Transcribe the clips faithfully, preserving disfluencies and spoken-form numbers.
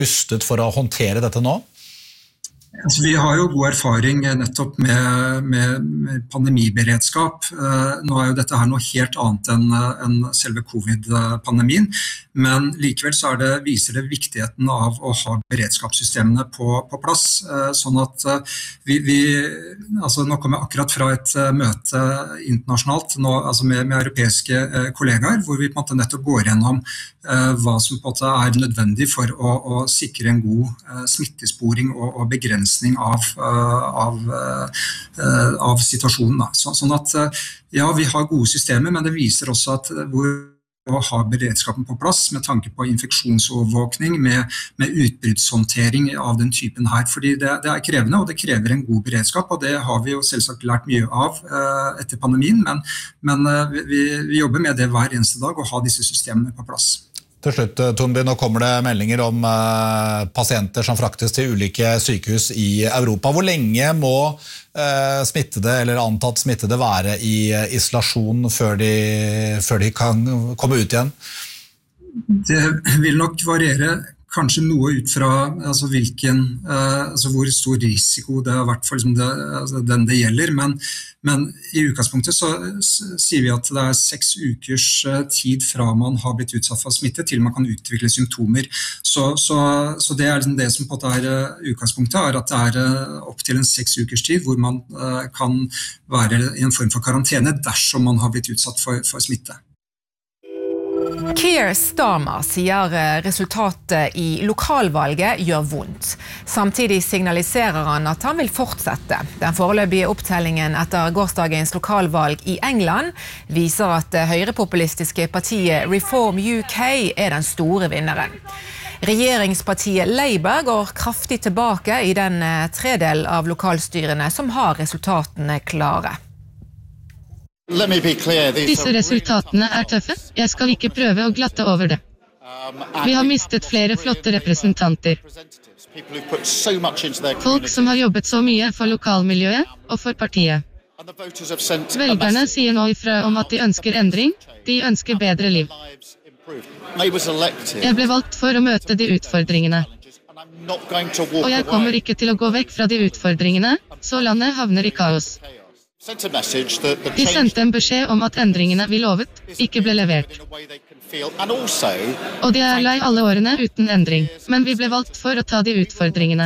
rustet for å håndtere dette nå? Altså, vi har jo god erfaring nettopp med, med, med pandemiberedskap. Nå er jo dette her noe helt annet enn, enn selve covid-pandemien, men likevel så er det, viser det viktigheten av å ha beredskapssystemene på, på plass, sånn at vi, vi altså nå kommer jeg akkurat fra et møte internasjonalt nå, altså med, med europeiske kollegaer, hvor vi på en måte nettopp går gjennom hva som på en måte er nødvendig for å, å sikre en god smittesporing og, og begrensning av, av, av situasjonen. Så, sånn at ja, vi har gode systemer, men det viser også at hvor å ha beredskapen på plass med tanke på infeksjonsovervåkning, med, med utbruddshåndtering av den typen her, fordi det, det er krevende, og det krever en god beredskap, og det har vi jo selvsagt lært mye av uh, etter pandemien, men, men uh, vi, vi jobber med det hver eneste dag, å ha disse systemene på plass. Til slutt, Tonby, nå kommer det meldinger om uh, pasienter som fraktes til ulike sykehus i Europa. Hvor lenge må uh, smittede eller antatt smittede være i uh, isolasjon før de, før de kan komme ut igjen? Det vil nok variere kanskje noe ut fra altså hvilken, uh, altså hvor stor risiko det har vært for liksom det, altså den det gjelder, men, men i utgangspunktet så sier vi at det er seks ukers tid fra man har blitt utsatt for smitte til man kan utvikle symptomer. Så, så, så det er liksom det som på en måte er utgangspunktet, er at det er opp til en seks ukers tid hvor man uh, kan være i en form for karantene dersom man har blitt utsatt for, for smitte. Keir Starmer sier resultatet i lokalvalget gjør vondt. Samtidig signaliserer han at han vil fortsette. Den foreløpige opptellingen etter gårsdagens lokalvalg i England viser at det høyrepopulistiske partiet Reform U K er den store vinneren. Regjeringspartiet Labour går kraftig tilbake i den tredel av lokalstyrene som har resultatene klare. Disse resultatene er tøffe. Jeg skal ikke prøve å glatte over det. Vi har mistet flere flotte representanter. Folk som har jobbet så mye for lokalmiljøet og for partiet. Velgerne sier nå ifra om at de ønsker endring. De ønsker bedre liv. Jeg ble valgt for å møte de utfordringene. Og jeg kommer ikke til å gå vekk fra de utfordringene, så landet havner i kaos. De sendte en beskjed om at endringene vi lovet ikke ble levert. Og de er lei alle årene uten endring, men vi ble valgt for å ta de utfordringene.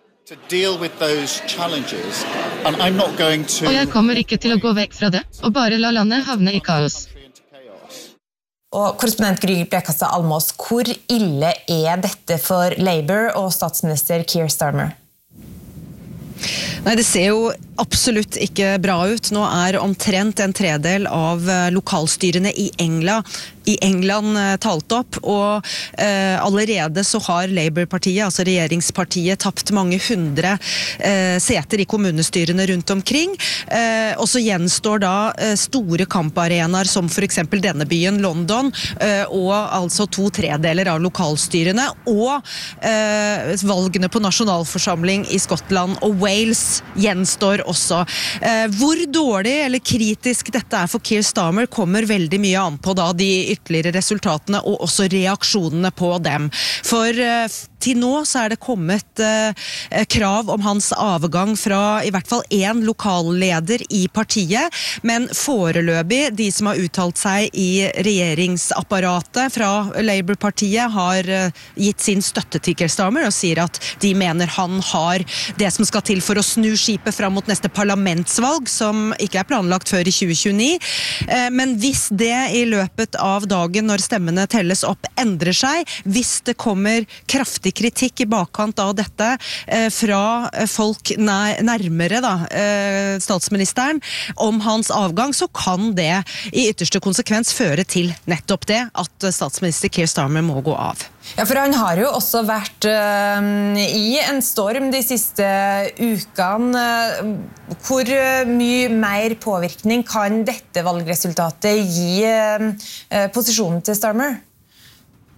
Og jeg kommer ikke til å gå vekk fra det, og bare la landet havne i kaos. Og korrespondent Gry Blekastad Almås, hvor ille er dette for Labour og statsminister Keir Starmer? Nei, det ser jo absolutt ikke bra ut. Nå er omtrent en tredel av lokalstyrene i England, i England talt opp, og eh, allerede så har Labour-partiet, altså regjeringspartiet, tapt mange hundre eh, seter i kommunestyrene rundt omkring. Eh, og så gjenstår da eh, store kamparenaer som for eksempel denne byen, London, eh, og altså to tredeler av lokalstyrene, og eh, valgene på nasjonalforsamling i Skottland og Wales gjenstår også. Eh, hvor dårlig eller kritisk dette er for Keir Starmer kommer veldig mye an på da de ytterligere resultatene og også reaksjonene på dem. For eh, til nå så er det kommet eh, krav om hans avgang fra i hvert fall en lokalleder i partiet, men foreløpig de som har uttalt seg i regjeringsapparatet fra Labour-partiet har eh, gitt sin støtte til Keir Starmer og sier at de mener han har det som skal til for å snu skipet fram mot neste parlamentsvalg, som ikke er planlagt før i tjue tjueni. Eh, men hvis det i løpet av dagen når stemmene telles opp endrer seg, hvis det kommer kraftig kritikk i bakkant av dette eh, fra folk nær, nærmere da, eh, statsministeren om hans avgang, så kan det i ytterste konsekvens føre til nettopp det at statsminister Keir Starmer må gå av. Ja, for han har jo også vært uh, i en storm de siste ukene. Hvor mye mer påvirkning kan dette valgresultatet gi uh, posisjonen til Starmer?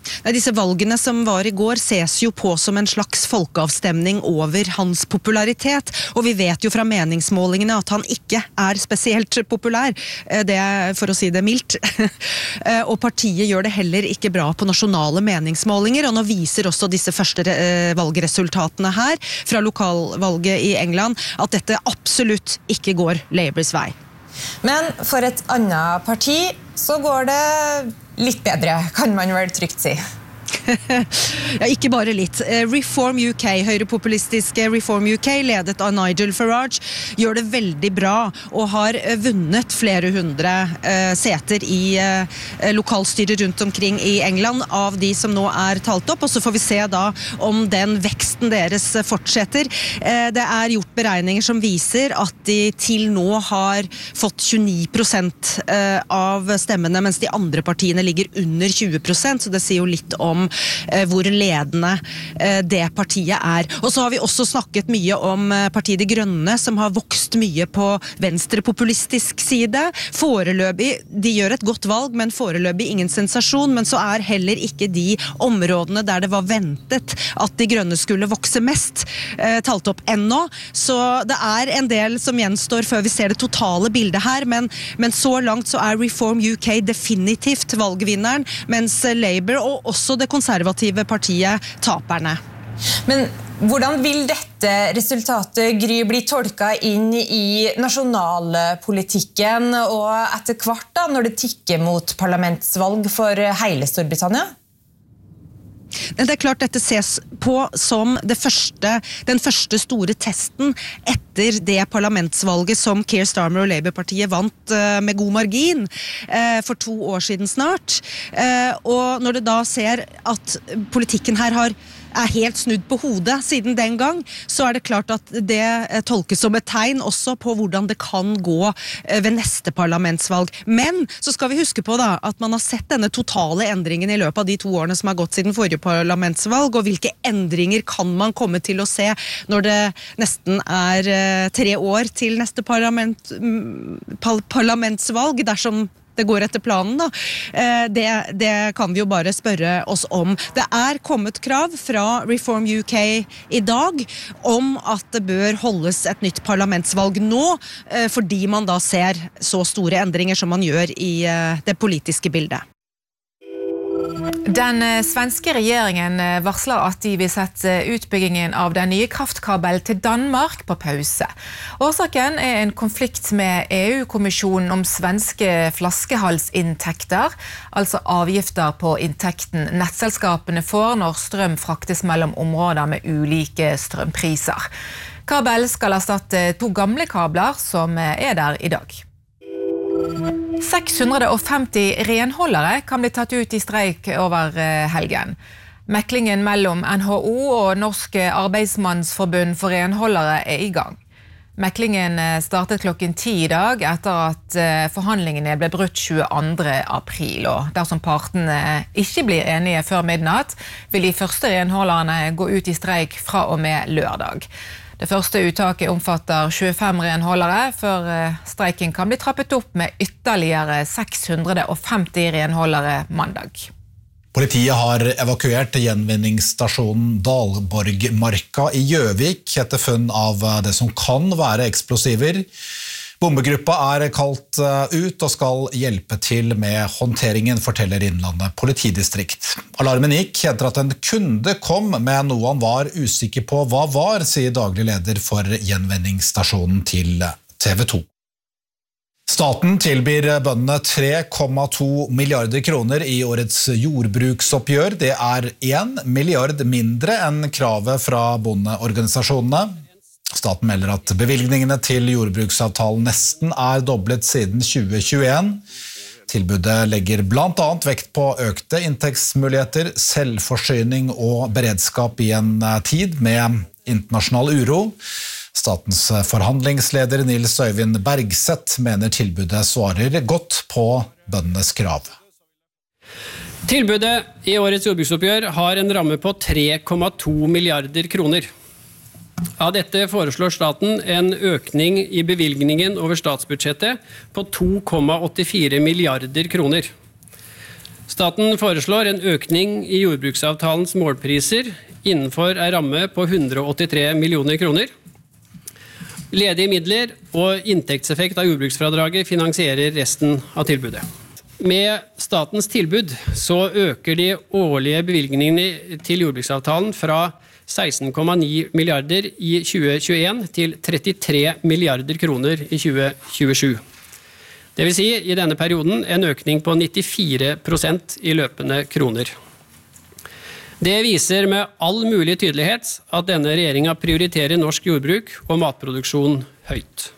Nei, disse valgene som var i går ses jo på som en slags folkeavstemning over hans popularitet, og vi vet jo fra meningsmålingene at han ikke er spesielt populær, det er for å si det mildt. Og partiet gjør det heller ikke bra på nasjonale meningsmålinger, og nå viser også disse første valgresultatene her fra lokalvalget i England at dette absolutt ikke går Labours vei. Men for et annet parti så går det litt bedre, kan man vel trygt si. Ja, ikke bare litt. Reform U K, høyrepopulistiske Reform U K, ledet av Nigel Farage, gjør det veldig bra og har vunnet flere hundre uh, seter i uh, lokalstyret rundt omkring i England av de som nå er talt opp, og så får vi se da om den veksten deres fortsetter. Uh, det er gjort beregninger som viser at de til nå har fått tjueni prosent uh, av stemmene, mens de andre partiene ligger under tjue prosent, så det sier jo litt om hvor ledende det partiet er. Og så har vi også snakket mye om partiet De Grønne, som har vokst mye på venstrepopulistisk side. Foreløpig, de gjør et godt valg, men foreløpig ingen sensasjon, men så er heller ikke de områdene der det var ventet at De Grønne skulle vokse mest, talt opp ennå. Så det er en del som gjenstår før vi ser det totale bildet her, men, men så langt så er Reform U K definitivt valgvinneren, mens Labour og også det konservative partiet taperne. Men hvordan vil dette resultatet, Gry, bli tolket inn i nasjonalpolitikken og etter hvert da, når det tikker mot parlamentsvalg for hele Storbritannia? Det er klart dette ses på som det første, den første store testen etter det parlamentsvalget som Keir Starmer og Labour-partiet vant med god margin for to år siden snart. Og når det da ser at politikken her har er helt snudd på hodet siden den gang, så er det klart at det tolkes som et tegn også på hvordan det kan gå ved neste parlamentsvalg. Men så skal vi huske på da, at man har sett denne totale endringen i løpet av de to årene som har gått siden forrige parlamentsvalg, og hvilke endringer kan man komme til å se når det nesten er tre år til neste parlament, parlamentsvalg, dersom det går etter planen da. Det, det kan vi jo bare spørre oss om. Det er kommet krav fra Reform U K i dag om at det bør holdes et nytt parlamentsvalg nå, fordi man da ser så store endringer som man gjør i det politiske bildet. Den svenske regjeringen varsler at de vil sette utbyggingen av den nye kraftkabelen til Danmark på pause. Årsaken er en konflikt med E U-kommisjonen om svenske flaskehalsinntekter, altså avgifter på inntekten nettselskapene får når strøm fraktes mellom områder med ulike strømpriser. Kabel skal erstatte to gamle kabler som er der i dag. seks hundre og femti renholdere kan bli tatt ut i streik over helgen. Meklingen mellom N H O og Norsk Arbeidsmannsforbund for renholdere er i gang. Meklingen startet klokken ti i dag etter at forhandlingene ble brutt tjueandre april. Og dersom partene ikke blir enige før midnatt, vil de første renholderne gå ut i streik fra og med lørdag. Det første uttaket omfatter tjuefem renholdere, før streiken kan bli trappet opp med ytterligere seks hundre og femti renholdere mandag. Politiet har evakuert gjenvinningsstasjonen Dalborgmarka i Gjøvik etter funn av det som kan være eksplosiver. Bombegruppa er kalt ut og skal hjelpe til med håndteringen, forteller Innlandet politidistrikt. Alarmen gikk etter at en kunde kom med noe han var usikker på hva var, sier daglig leder for gjenvinningsstasjonen til T V to. Staten tilbyr bøndene tre komma to milliarder kroner i årets jordbruksoppgjør. Det er en milliard mindre enn kravet fra bondeorganisasjonene. Staten melder at bevilgningene til jordbruksavtalen nesten er doblet siden tjue tjueen. Tilbudet legger blant annet vekt på økte inntektsmuligheter, selvforsyning og beredskap i en tid med internasjonal uro. Statens forhandlingsleder Nils Øyvind Bergseth mener tilbudet svarer godt på bøndenes krav. Tilbudet i årets jordbruksoppgjør har en ramme på tre komma to milliarder kroner. Av dette foreslår staten en økning i bevilgningen over statsbudsjettet på to komma åttifire milliarder kroner. Staten foreslår en økning i jordbruksavtalens målpriser innenfor en ramme på hundre og åttitre millioner kroner. Ledige midler og inntektseffekt av jordbruksfradraget finansierer resten av tilbudet. Med statens tilbud så øker de årlige bevilgningene til jordbruksavtalen fra seksten komma ni milliarder i tjue tjueen til trettitre milliarder kroner i tjue tjuesju. Det vil si i denne perioden en økning på nittifire prosent i løpende kroner. Det viser med all mulig tydelighet at denne regjeringen prioriterer norsk jordbruk og matproduksjon høyt.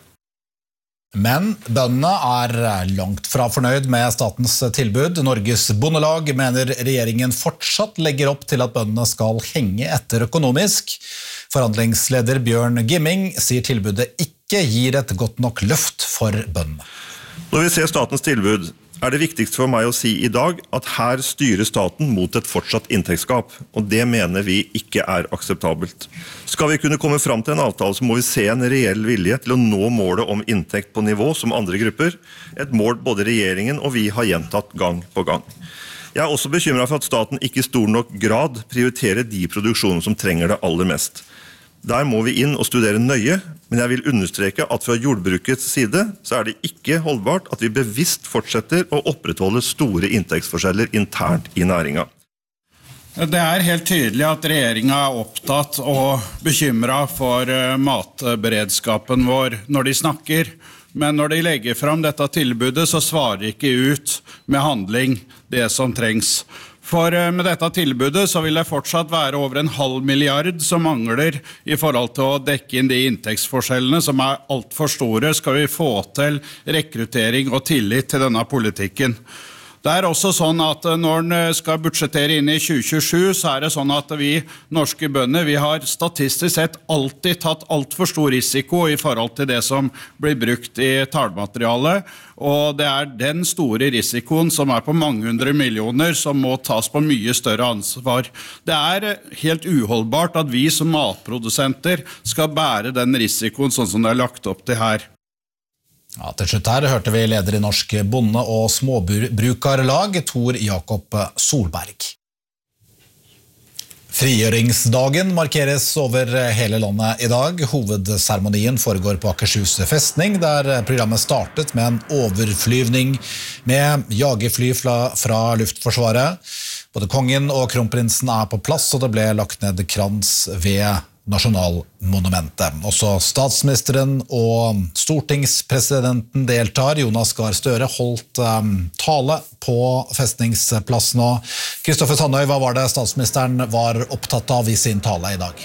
Men bøndene er langt fra fornøyd med statens tilbud. Norges Bondelag mener regjeringen fortsatt legger opp til at bøndene skal henge etter økonomisk. Forhandlingsleder Bjørn Gimming sier tilbudet ikke gir et godt nok løft for bøndene. Når vi ser statens tilbud, er det viktigst for meg å si i dag at her styrer staten mot et fortsatt inntektsgap, og det mener vi ikke er akseptabelt. Skal vi kunne komme fram til en avtale, så må vi se en reell vilje til å nå målet om inntekt på nivå som andre grupper, et mål både regjeringen og vi har gjentatt gang på gang. Jeg er også bekymret for at staten ikke i stor nok grad prioriterer de produksjoner som trenger det aller mest. Der må vi inn og studere nøye, men jeg vil understreke at fra jordbrukets side så er det ikke holdbart at vi bevisst fortsetter å opprettholde store inntektsforskjeller internt i næringen. Det er helt tydelig at regjeringen er opptatt og bekymret for matberedskapen vår når de snakker, men når de legger fram dette tilbudet så svarer de ikke ut med handling det som trengs. For med dette tilbudet så vil det fortsatt være over en halv milliard som mangler i forhold til å dekke inn de inntektsforskjellene som er alt for store, skal vi få til rekruttering og tillit til denne politikken. Det er også sånn at når en skal budsjettere inn i tjue tjuesju, så er det sånn at vi norske bønder, vi har statistisk sett alltid tatt alt for stor risiko i forhold til det som blir brukt i tallmaterialet, og det er den store risikoen som er på mange hundre millioner som må tas på mye større ansvar. Det er helt uholdbart at vi som matprodusenter skal bære den risikoen sånn som det er lagt opp til her. Ja, til slutt her hørte vi leder i Norsk Bonde- og Småbrukarlag, Tor Jakob Solberg. Frigjøringsdagen markeres over hele landet i dag. Hovedseremonien foregår på Akershus festning, der programmet startet med en overflyvning med jagerfly fra, fra Luftforsvaret. Både kongen og kronprinsen er på plass, og det ble lagt ned krans ved Nasjonalmonumentet. Også statsministeren og stortingspresidenten deltar. Jonas Gahr Støre holdt um, tale på festningsplassen. Og Kristoffer Sandøy, hva var det statsministeren var opptatt av i sin tale i dag?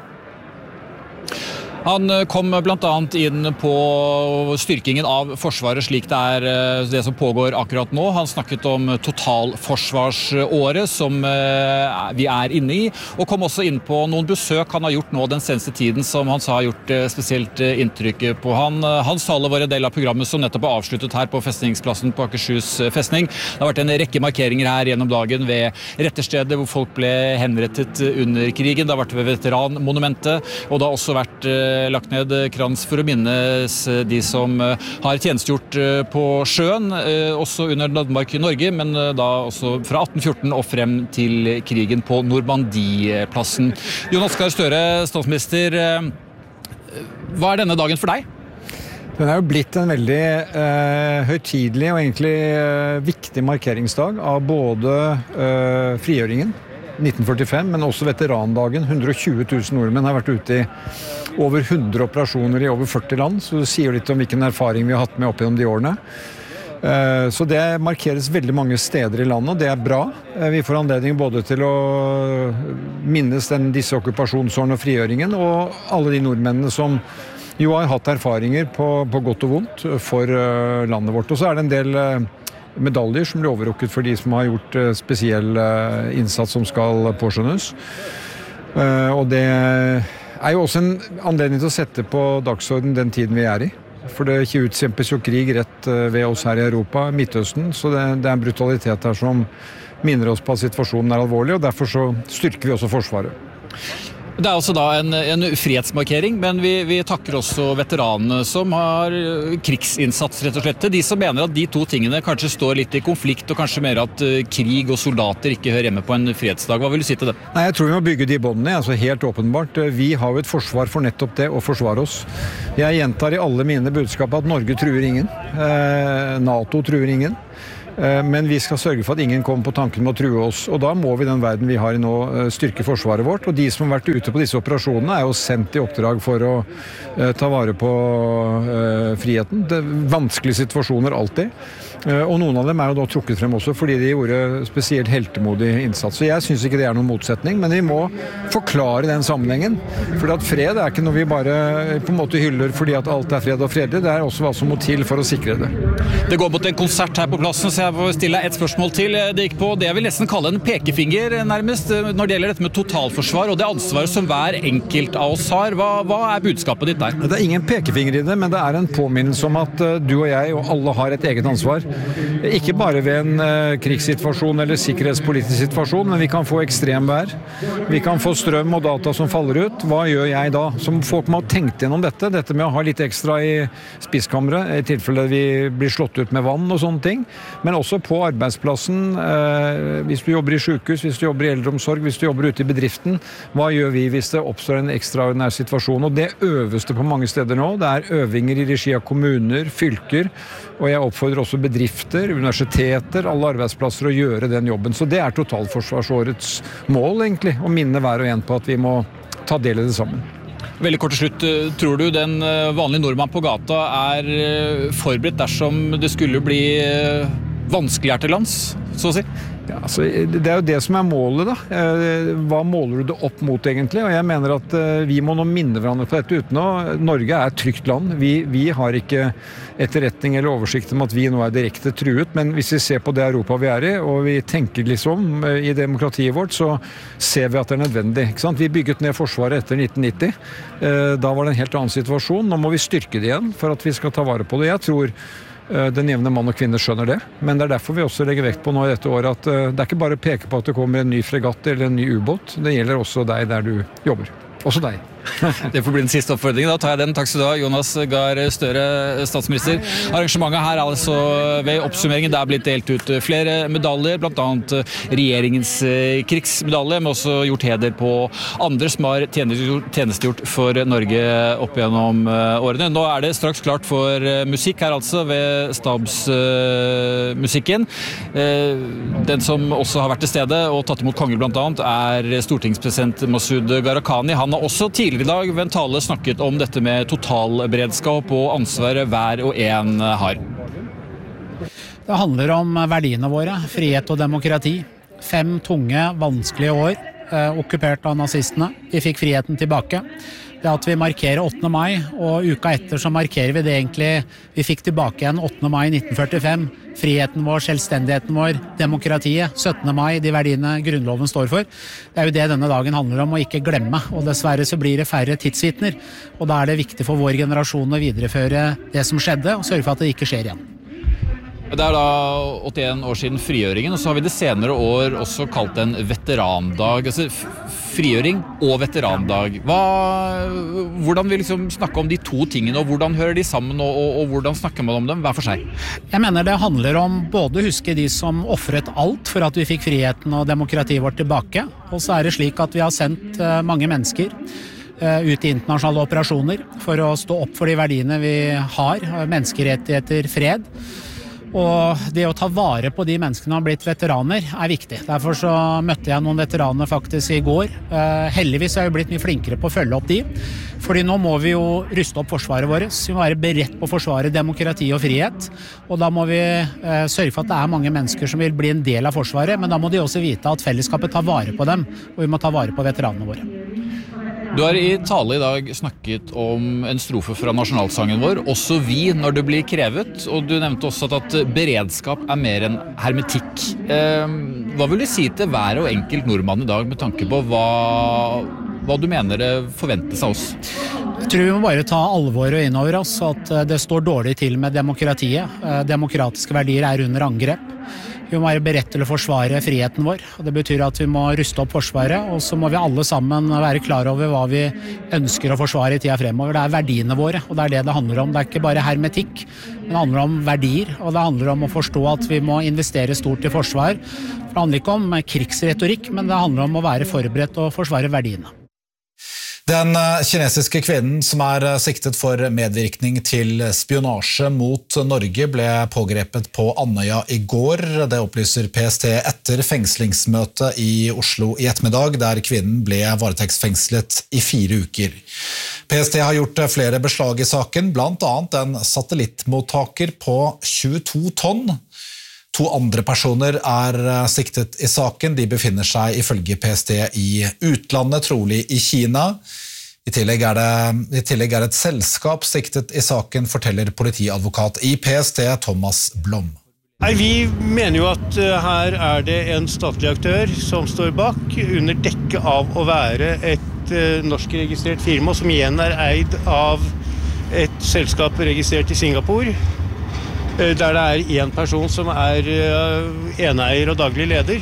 Han kom blant annet inn på styrkingen av forsvaret slik det er det som pågår akkurat nå. Han snakket om totalforsvarsåret som vi er inne i, og kom også inn på noen besøk han har gjort nå den seneste tiden som han sa har gjort spesielt inntrykk på han. Hans tale var en del av programmet som nettopp er avsluttet her på festningsplassen på Akershus festning. Det har vært en rekke markeringer her gjennom dagen ved retterstedet hvor folk ble henrettet under krigen. Det har vært ved veteranmonumentet, og det har også vært lagt ned krans for å minnes de som har tjenestegjort på sjøen, også under Danmark i Norge, men da også fra atten fjorten og frem til krigen på Normandieplassen. Jonas Gahr Støre, statsminister, hva er denne dagen for deg? Den er jo blitt en veldig eh, høytidelig og egentlig eh, viktig markeringsdag av både eh, frigjøringen nitten førtifem, men også veterandagen. hundre og tjue tusen nordmenn har vært ute i over hundre operasjoner i over førti land, så det sier litt om hvilken erfaring vi har hatt med opp gjennom de årene. Så det markeres veldig mange steder i landet, og det er bra. Vi får anledning både til å minnes den, disse okkupasjonsårene og frigjøringen, og alle de nordmennene som jo har hatt erfaringer på, på godt og vondt for landet vårt. Og så er det en del medaljer som blir overrukket for de som har gjort spesiell innsats som skal påskjønnes. Og det er jo også en anledning til å sette på dagsorden den tiden vi er i. For det utkjempes jo krig rett ved oss her i Europa, Midtøsten, så det, det er en brutalitet her som minner oss på at situasjonen er alvorlig, og derfor så styrker vi også forsvaret. Det er også da en, en frihetsmarkering, men vi, vi takker også veteranene som har krigsinnsats, rett og slett. De som mener at de to tingene kanskje står litt i konflikt, og kanskje mer at krig og soldater ikke hører hjemme på en fredsdag. Hva vil du si til det? Nei, jeg tror vi må bygge de båndene, altså helt åpenbart. Vi har jo et forsvar for nettopp det, å forsvare oss. Jeg gjentar i alle mine budskap at Norge truer ingen. Eh, NATO truer ingen. Men vi skal sørge for at ingen kommer på tanken med å true oss, og da må vi den verden vi har i nå styrke forsvaret vårt, og de som har vært ute på disse operasjonene er jo sendt i oppdrag for å uh, ta vare på uh, friheten. Det er vanskelige situasjoner alltid, uh, og noen av dem er jo da trukket frem også fordi de gjorde spesielt heltemodig innsats, så jeg synes ikke det er noen motsetning, men vi må forklare den sammenhengen, for at fred er ikke noe vi bare på en måte hyller fordi at alt er fred og fredelig, det er også hva som må til for å sikre det. Det går mot en konsert her på plassen, så jeg får stille et spørsmål til. Det gikk på det jeg vil nesten kalle en pekefinger nærmest, når det gjelder dette med totalforsvar og det ansvaret som hver enkelt av oss har. Hva, hva er budskapet ditt der? Det er ingen pekefinger i det, men det er en påminnelse om at du og jeg og alle har et eget ansvar. Ikke bare ved en uh, krigssituasjon eller sikkerhetspolitisk situasjon, men vi kan få ekstremvær. Vi kan få strøm og data som faller ut. Hva gjør jeg da? Som folk må ha tenkt gjennom dette, dette med å ha litt ekstra i spisskammeret, i tilfelle vi blir slått ut med vann og sånne ting. Men også på arbeidsplassen, eh, hvis du jobber i sykehus, hvis du jobber i eldreomsorg, hvis du jobber ute i bedriften, hva gjør vi hvis det oppstår en ekstraordinær situasjon? Og det øves det på mange steder nå. Det er øvinger i regi av kommuner, fylker, og jeg oppfordrer også bedrifter, universiteter, alle arbeidsplasser å gjøre den jobben. Så det er totalforsvarsårets mål egentlig, å minne hver og en på at vi må ta del i det sammen. Veldig kort til slutt, tror du den vanlige nordmann på gata er forberedt dersom det skulle bli vanskelig her til lands, så å si? Ja, altså, det er jo det som er målet da. Hva måler du det opp mot egentlig? Og jeg mener at vi må nå minne hverandre på dette uten å... Norge er et trygt land. Vi, vi har ikke etterretning eller oversikt om at vi nå er direkte truet, men hvis vi ser på det Europa vi er i, og vi tenker liksom i demokratiet vårt, så ser vi at det er nødvendig. Ikke sant? Vi bygget ned forsvaret etter nitten nitti. Da var det en helt annen situasjon. Nå må vi styrke det igjen for at vi skal ta vare på det. Jeg tror den jevne mann og kvinne skjønner det, men det er derfor vi også legger vekt på nå i dette året at det er ikke bare å peke på at det kommer en ny fregatt eller en ny ubåt, det gjelder også deg der du jobber. Også deg. Det får bli den siste oppfordringen. Da tar jeg den. Takk skal du ha, Jonas Gahr Støre, statsminister. Arrangementet her er altså ved oppsummeringen. Det er blitt delt ut flere medaljer, blant annet regjeringens krigsmedalje, men også gjort heder på andre som har tjenestegjort for Norge opp gjennom årene. Nå er det straks klart for musikk her altså ved stabsmusikken. Den som også har vært til stede og tatt imot konger blant annet er stortingspresident Masud Gharahkhani. Han har også tidligere i dag ved en tale snakket om dette med totalberedskap og ansvaret hver og en har. Det handler om verdiene våre, frihet og demokrati. Fem tunge, vanskelige år, eh, okkupert av nazistene. Vi fikk friheten tilbake. Det at vi markerer åttende mai, og uka etter så markerer vi det egentlig vi fikk tilbake igjen åttende mai nitten førtifem. Friheten vår, selvstendigheten vår, demokratiet, syttende mai, de verdiene grunnloven står for. Det er jo det denne dagen handler om, å ikke glemme, og dessverre så blir det færre tidsvitner. Og da er det viktig for vår generasjon å videreføre det som skjedde, og sørge for at det ikke skjer igjen. Det er da åttien år siden frigjøringen, og så har vi det senere år også kalt en veterandag. Altså frigjøring og veterandag. Hva, hvordan vil vi liksom snakke om de to tingene, og hvordan hører de sammen, og, og, og hvordan snakker man om dem hver for seg? Jeg mener det handler om både å huske de som offret alt for at vi fikk friheten og demokratiet vårt tilbake, og så er det slik at vi har sendt mange mennesker ut i internasjonale operasjoner for å stå opp for de verdiene vi har, menneskerettigheter, fred. Og det å ta vare på de menneskene som har blitt veteraner er viktig. Derfor så møtte jeg noen veteraner faktisk i går. Eh, heldigvis er jeg blitt mye flinkere på å følge opp de. Fordi nå må vi jo ruste opp forsvaret vårt. Vi må være beredt på å forsvare demokrati og frihet. Og da må vi eh, sørge for at det er mange mennesker som vil bli en del av forsvaret. Men da må de også vite at fellesskapet tar vare på dem. Og vi må ta vare på veteranene våre. Du har i tale i dag snakket om en strofe fra nasjonalsangen vår, også vi når det blir krevet, og du nevnte også at beredskap er mer enn hermetikk. Hva vil du si til hver og enkelt nordmann i dag med tanke på hva, hva du mener det forventes av oss? Jeg tror vi må bare ta alvoret inn over oss at det står dårlig til med demokratiet. Demokratiske verdier er under angrep. Vi må være beredt til å forsvare friheten vår. Det betyr at vi må ruste opp forsvaret, og så må vi alle sammen være klar over hva vi ønsker å forsvare i tida fremover. Det er verdiene våre, og det er det det handler om. Det er ikke bare hermetikk, men det handler om verdier, og det handler om å forstå at vi må investere stort i forsvar. Det handler ikke om krigsretorikk, men det handler om å være forberedt og forsvare verdiene. Den kinesiske kvinnen som er siktet for medvirkning til spionasje mot Norge ble pågrepet på Andøya i går. Det opplyser P S T etter fengslingsmøtet i Oslo i ettermiddag, der kvinnen ble varetektsfengslet i fire uker. P S T har gjort flere beslag i saken, blant annet en satellittmottaker på tjueto tonn. To andre personer er siktet i saken. De befinner seg ifølge P S T i utlandet, trolig i Kina. I tillegg er det, i tillegg er et selskap siktet i saken, forteller politiadvokat i P S T Thomas Blom. Nei, vi mener jo at her er det en statlig aktør som står bak, under dekke av å være et norsk registrert firma, som igjen er eid av et selskap registrert i Singapore, der det er en person som er eneier og daglig leder.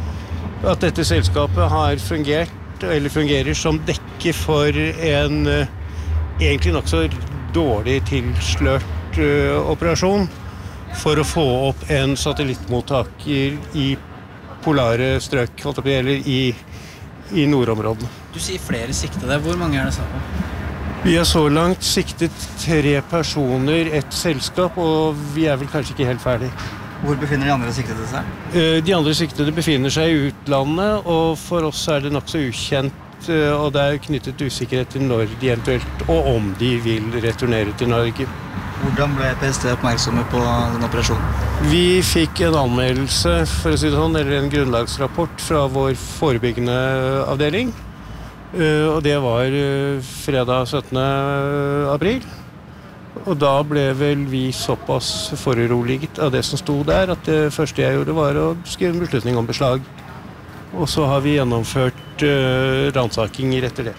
At dette selskapet har fungert, eller fungerer som dekke for en egentlig nok så dårlig tilslørt operasjon for å få opp en satellittmottaker i polare strøk, eller i, i nordområdene. Du sier flere siktede. Hvor mange er det snakk om? Vi har så langt siktet tre personer, et selskap, og vi er vel kanskje ikke helt ferdig. Hvor befinner de andre siktede seg? De andre siktede befinner seg i utlandet, og for oss er det nok så ukjent, og det er knyttet usikkerhet til når de eventuelt, og om de vil returnere til Norge. Hvordan ble P S T oppmerksomme på den operasjonen? Vi fikk en anmeldelse, for å si det sånn, eller en grunnlagsrapport fra vår forebyggende avdeling. Uh, og det var uh, fredag syttende april, og da ble vel vi såpass foruroliget av det som stod der, at det første jeg gjorde var å skrive en beslutning om beslag. Og så har vi gjennomført uh, ransakinger etter det.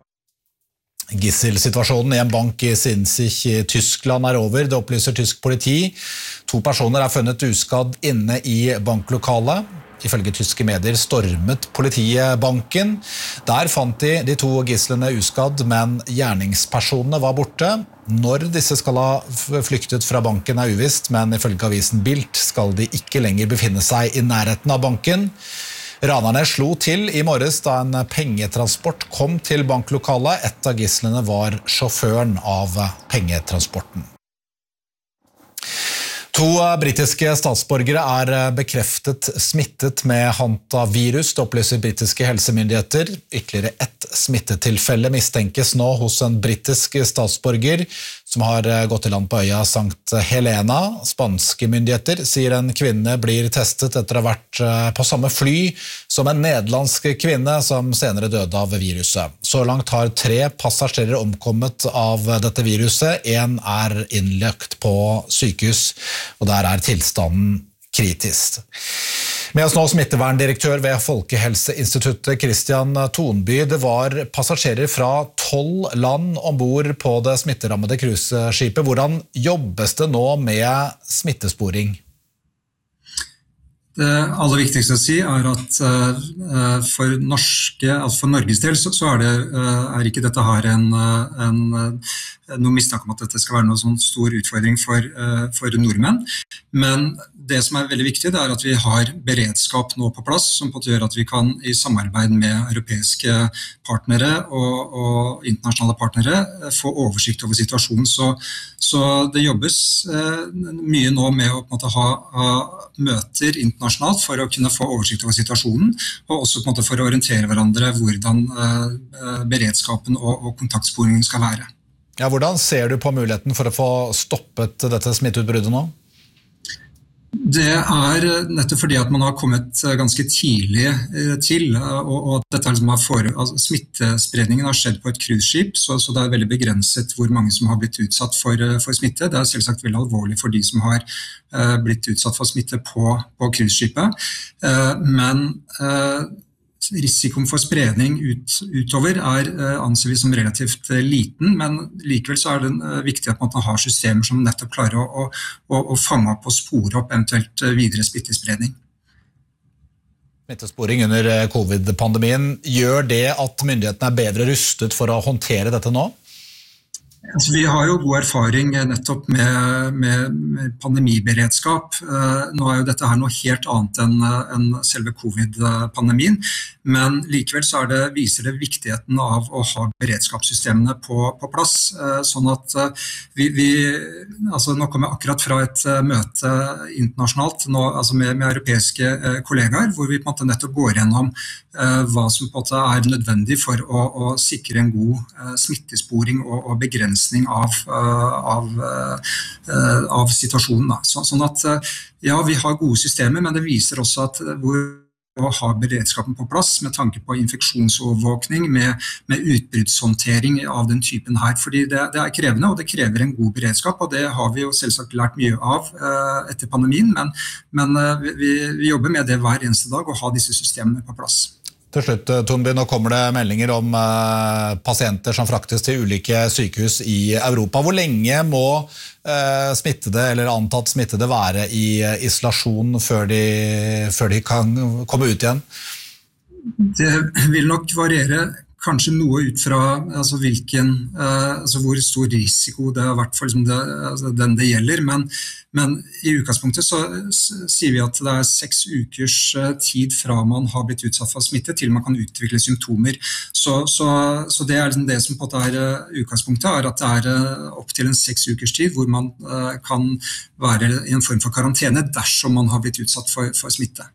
Gisselsituasjonen i en bank i Sinzig i Tyskland er over, det opplyser tysk politi. To personer er funnet uskadd inne i banklokalet. Ifølge tyske medier stormet politiet banken. Der fant de de to gisslene uskadd, men gjerningspersonene var borte. Når disse skal ha flyktet fra banken er uvisst, men ifølge avisen Bild skal de ikke lenger befinne seg i nærheten av banken. Ranerne slo til i morges da en pengetransport kom til banklokalet. Et av gisslene var sjåføren av pengetransporten. To britiske statsborgere er bekreftet smittet med hantavirus, det opplyser britiske helsemyndigheter. Ytterligere ett smittetilfelle mistenkes nå hos en britisk statsborger som har gått i land på øya Sankt Helena. Spanske myndigheter sier en kvinne blir testet etter å ha vært på samme fly som en nederlandsk kvinne som senere døde av viruset. Så langt har tre passasjerer omkommet av dette viruset. En er innlagt på sykehus, og der er tilstanden kritisk. Med oss nå smitteverndirektør ved Folkehelseinstituttet, Christian Tonby. Det var passasjerer fra tolv land ombord på det smitterammede cruiseskipet. Hvordan jobbes det nå med smittesporing? Det aller viktigste å si er at uh, for, norske, altså for Norges del så, så er, det, uh, er ikke dette her en, en, noe mistanke om at dette skal være noen sånn stor utfordring for, uh, for nordmenn. Men det som er veldig viktig det er at vi har beredskap nå på plass, som på at gjør at vi kan i samarbeid med europeiske partnere og, og internasjonale partnere få oversikt over situasjonen. Så, så det jobbes uh, mye nå med å på en måte, ha, ha møter internasjonalt for å kunne få oversikt over situasjonen, og også på en måte for å orientere hverandre hvordan uh, beredskapen og, og kontaktsporingen skal være. Ja, hvordan ser du på muligheten for å få stoppet dette smitteutbruddet nå? Det er nettopp fordi at man har kommet ganske tidlig til, og, og dette liksom har for, altså, smittespredningen har skjedd på et cruiseskip, så, så det er veldig begrenset hvor mange som har blitt utsatt for, for smitte. Det er selvsagt veldig alvorlig for de som har uh, blitt utsatt for smitte på, på cruiseskipet, uh, men uh, risikoen for spredning ut, utover er, anser vi som relativt liten, men likevel så er det viktig at man har systemer som nettopp klarer å, å, å fange opp og spore opp eventuelt videre smittespredning. Smittesporing under covid-pandemien, gjør det at myndighetene er bedre rustet for å håndtere dette nå? Altså, vi har jo god erfaring nettopp med, med, med pandemiberedskap. Nå er jo dette her noe helt annet enn, enn selve covid-pandemien, men likevel så er det, viser det viktigheten av å ha beredskapssystemene på, på plass, sånn at vi, vi altså nå kommer jeg akkurat fra et møte internasjonalt nå, altså med, med europeiske kollegaer, hvor vi på en måte nettopp går gjennom hva som på en måte er nødvendig for å, å sikre en god smittesporing og, og begrensning av, av, av situasjonen. Da. Så, sånn at ja, vi har gode systemer, men det viser også at hvor å ha beredskapen på plass med tanke på infeksjonsovervåkning, med, med utbruddshåndtering av den typen her, fordi det, det er krevende, og det krever en god beredskap, og det har vi jo selvsagt lært mye av uh, etter pandemien, men, men uh, vi, vi jobber med det hver eneste dag, å ha disse systemene på plass. Til slutt, Tonby, nå kommer det meldinger om uh, pasienter som fraktes til ulike sykehus i Europa. Hvor lenge må uh, smittede eller antatt smittede være i uh, isolasjon før de, før de kan komme ut igjen? Det vil nok variere kanskje noe ut fra altså hvilken, uh, altså hvor stor risiko det har vært for liksom det, altså den det gjelder, men, men i utgangspunktet så sier vi at det er seks ukers tid fra man har blitt utsatt for smitte til man kan utvikle symptomer. Så, så, så det er liksom det som på en måte er utgangspunktet, er at det er opp til en seks ukers tid hvor man uh, kan være i en form for karantene dersom man har blitt utsatt for, for smitte.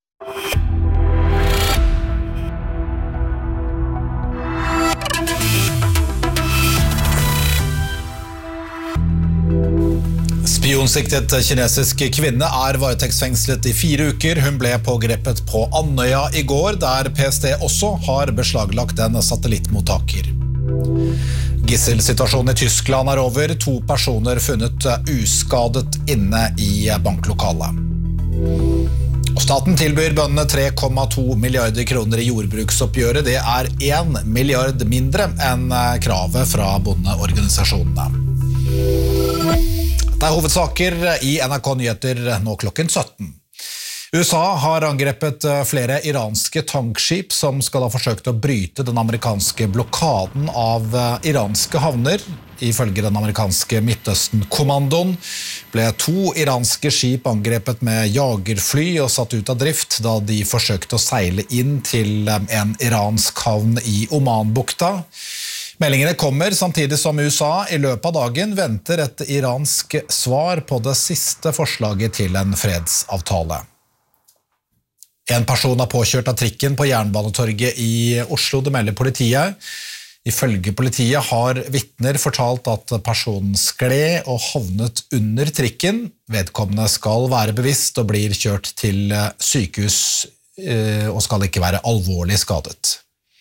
Spionsiktet kinesisk kvinne er varetektsfengslet i fire uker. Hun ble pågrepet på Andøya i går, der P S T også har beslaglagt en satellittmottaker. Gisselsituasjonen i Tyskland er over. To personer funnet uskadet inne i banklokalet. Og staten tilbyr bøndene tre komma to milliarder kroner i jordbruksoppgjøret. Det er en milliard mindre enn kravet fra bondeorganisasjonene. Det er hovedsaker i N R K Nyheter nå klokken sytten. U S A har angrepet flere iranske tankskip som skal ha forsøkt å bryte den amerikanske blokaden av iranske havner. Ifølge den amerikanske Midtøsten-kommandoen ble to iranske skip angrepet med jagerfly og satt ut av drift da de forsøkte å seile inn til en iransk havn i Omanbukta. Meldingene kommer samtidig som U S A i løpet av dagen venter et iransk svar på det siste forslaget til en fredsavtale. En person er påkjørt av trikken på Jernbanetorget i Oslo, det melder politiet. Ifølge politiet har vitner fortalt at personen skled og havnet under trikken. Vedkommende skal være bevisst og blir kjørt til sykehus og skal ikke være alvorlig skadet.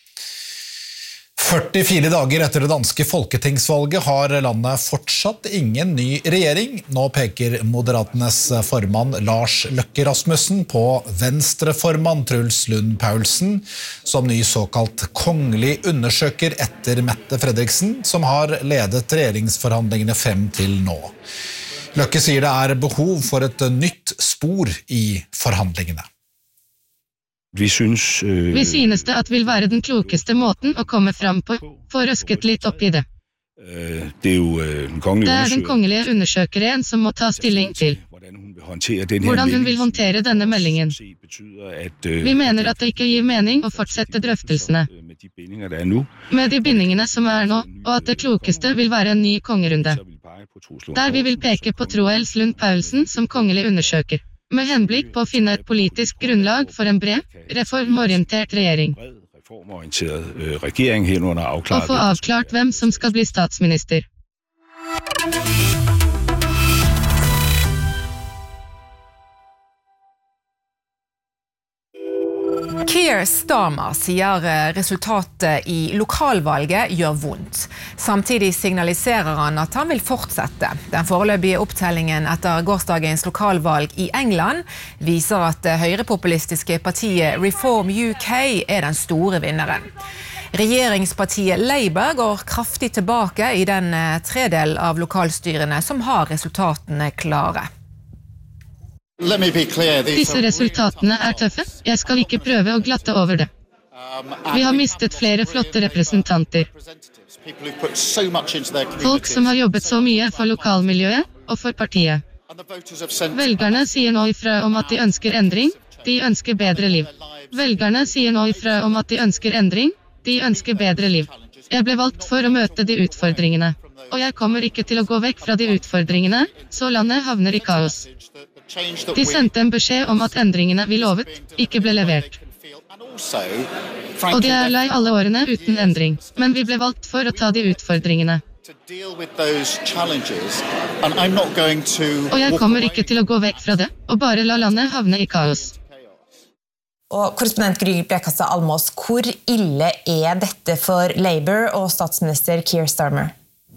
førtifire dager etter det danske folketingsvalget har landet fortsatt ingen ny regjering. Nå peker Moderatenes formann Lars Løkke Rasmussen på Venstre-formann Truls Lund Poulsen som ny såkalt kongelig undersøker etter Mette Fredriksen, som har ledet regjeringsforhandlingene frem til nå. Løkke sier det er behov for et nytt spor i forhandlingene. Vi synes, øh... Vi synes det at vil være den klokeste måten å komme fram på, for røsket litt opp i det. Øh, det er jo øh, den kongelige Det er den kongelige undersøkeren som må ta stilling til hvordan hun vil håndtere denne meldingen. Vi mener at det ikke gir mening å fortsette drøftelsene med de bindingene som er nå, og at det klokeste vil være en ny kongerunde. Der vi vil peke på Truls Lund Poulsen som kongelig undersøker, med henblikk på å finne et politisk grunnlag for en bred, reformorientert regjering. Og få avklart hvem som skal bli statsminister. Kia Keir Starmer sier resultatet i lokalvalget gjør vondt. Samtidig signaliserer han at han vil fortsette. Den foreløpige opptellingen etter gårsdagens lokalvalg i England viser at det høyrepopulistiske partiet Reform U K er den store vinneren. Regjeringspartiet Labour går kraftig tilbake i den tredel av lokalstyrene som har resultatene klare. Disse resultatene er tøffe. Jeg skal ikke prøve å glatte over det. Vi har mistet flere flotte representanter. Folk som har jobbet så mye for lokalmiljøet og for partiet. Velgerne sier nå ifra om at de ønsker endring. De ønsker bedre liv. Velgerne sier nå ifra om at de ønsker endring. De ønsker bedre liv. Jeg ble valgt for å møte de utfordringene. Og jeg kommer ikke til å gå vekk fra de utfordringene, så landet havner i kaos. De sendte en beskjed om at endringene vi lovet, ikke ble levert. Og de er lei alle årene uten endring, men vi ble valgt for å ta de utfordringene. Og jeg kommer ikke til å gå vekk fra det, og bare la landet havne i kaos. Og korrespondent Gry Blekastad Almås, hvor ille er dette for Labour og statsminister Keir Starmer?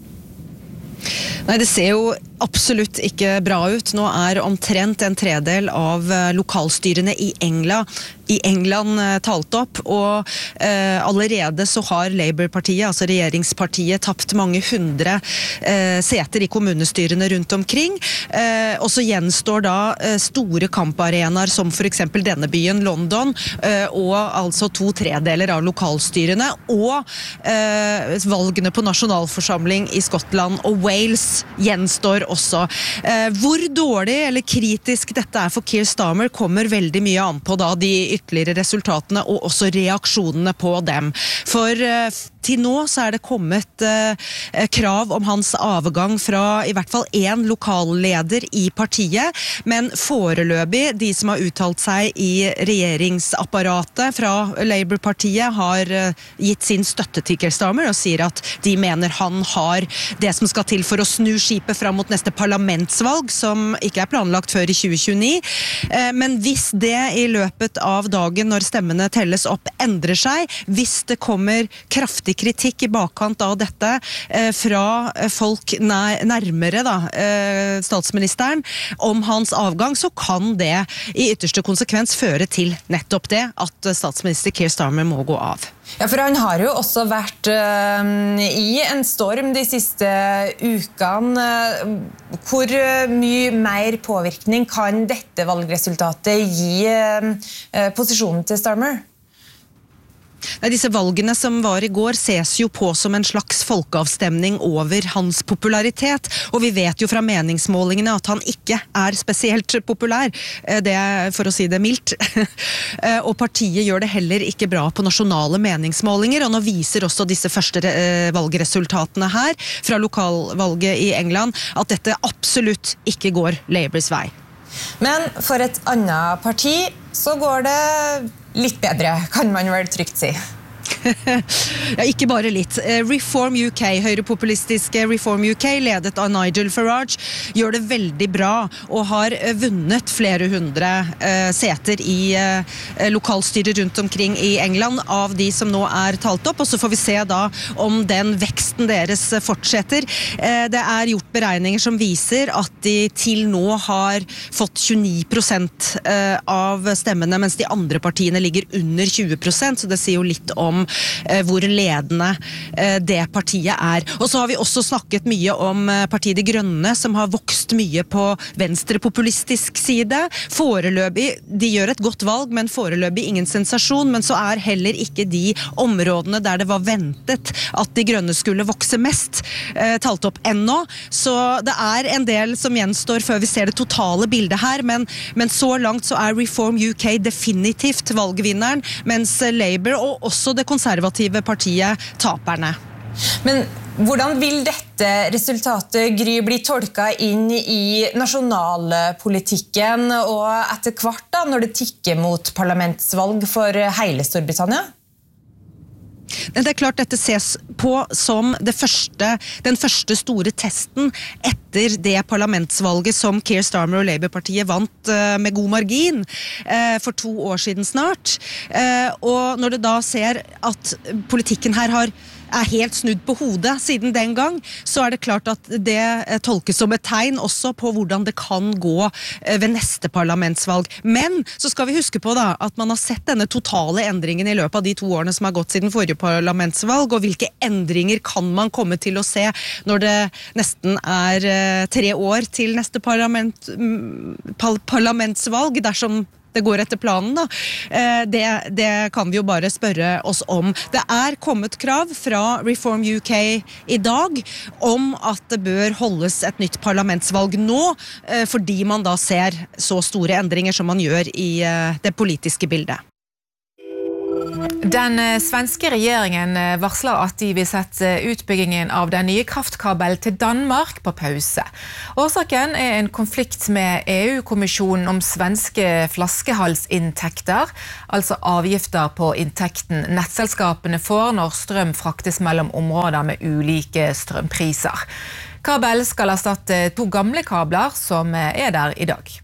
Nei, det ser jo absolutt ikke bra ut. Nå er omtrent en tredel av lokalstyrene i England, i England talt opp, og eh, allerede så har Labour-partiet, altså regjeringspartiet, tapt mange hundre eh, seter i kommunestyrene rundt omkring. Eh, og så gjenstår da eh, store kamparenaer som for eksempel denne byen, London, eh, og altså to tredeler av lokalstyrene, og eh, valgene på nasjonalforsamling i Skottland og Wales gjenstår også. Eh, hvor dårlig eller kritisk dette er for Keir Starmer kommer veldig mye an på da de ytterligere resultatene og også reaksjonene på dem. For eh, til nå så er det kommet eh, krav om hans avgang fra i hvert fall en lokalleder i partiet, men foreløpig de som har uttalt seg i regjeringsapparatet fra Labour-partiet har eh, gitt sin støtte til Keir Starmer og sier at de mener han har det som skal til for å snu skipet fram mot neste parlamentsvalg, som ikke er planlagt før i tjue tjueni. Eh, men hvis det i løpet av dagen når stemmene telles opp endrer seg, hvis det kommer kraftig kritikk i bakkant av dette eh, fra folk nær, nærmere da, eh, statsministeren om hans avgang, så kan det i ytterste konsekvens føre til nettopp det at statsminister Keir Starmer må gå av. Ja, for han har jo også vært uh, i en storm de siste ukene. Hvor mye mer påvirkning kan dette valgresultatet gi uh, posisjonen til Starmer? Disse valgene som var i går ses jo på som en slags folkeavstemning over hans popularitet, og vi vet jo fra meningsmålingene at han ikke er spesielt populær, det er for å si det mildt. Og partiet gjør det heller ikke bra på nasjonale meningsmålinger, og nå viser også disse første valgresultatene her fra lokalvalget i England at dette absolutt ikke går Labours vei. Men for et annet parti så går det litt bedre, kan man vel trygt si. Ja, ikke bare litt. Reform U K, høyrepopulistiske Reform U K, ledet av Nigel Farage, gjør det veldig bra og har vunnet flere hundre uh, seter i uh, lokalstyrer rundt omkring i England av de som nå er talt opp, og så får vi se da om den veksten deres fortsetter. Uh, det er gjort beregninger som viser at de til nå har fått tjueni prosent uh, av stemmene, mens de andre partiene ligger under tjue prosent, så det sier jo litt om hvor ledende det partiet er. Og så har vi også snakket mye om partiet De Grønne, som har vokst mye på venstrepopulistisk side. Foreløpig, de gjør et godt valg, men foreløpig ingen sensasjon, men så er heller ikke de områdene der det var ventet at De Grønne skulle vokse mest, talt opp ennå. Så det er en del som gjenstår før vi ser det totale bildet her, men, men så langt så er Reform U K definitivt valgvinneren, mens Labour og også det konservative partiet taperne. Men hvordan vil dette resultatet, Gry, bli tolket inn i nasjonalpolitikken og etter hvert da, når det tikker mot parlamentsvalg for hele Storbritannia? Det er klart dette ses på som det første, den første store testen etter det parlamentsvalget som Keir Starmer og Labour-partiet vant med god margin for to år siden snart. Og når du da ser at politikken her har er helt snudd på hodet siden den gang, så er det klart at det tolkes som et tegn også på hvordan det kan gå ved neste parlamentsvalg. Men så skal vi huske på da, at man har sett denne totale endringen i løpet av de to årene som har gått siden forrige parlamentsvalg, og hvilke endringer kan man komme til å se når det nesten er tre år til neste parlament, parlamentsvalg, dersom det går etter planen da. Det, det kan vi jo bare spørre oss om. Det er kommet krav fra Reform U K i dag om at det bør holdes et nytt parlamentsvalg nå, fordi man da ser så store endringer som man gjør i det politiske bildet. Den svenske regjeringen varsler at de vil sette utbyggingen av den nye kraftkabelen til Danmark på pause. Årsaken er en konflikt med E U-kommisjonen om svenske flaskehalsinntekter, altså avgifter på inntekten nettselskapene får når strøm fraktes mellom områder med ulike strømpriser. Kabelen skal erstatte to gamle kabler som er der i dag.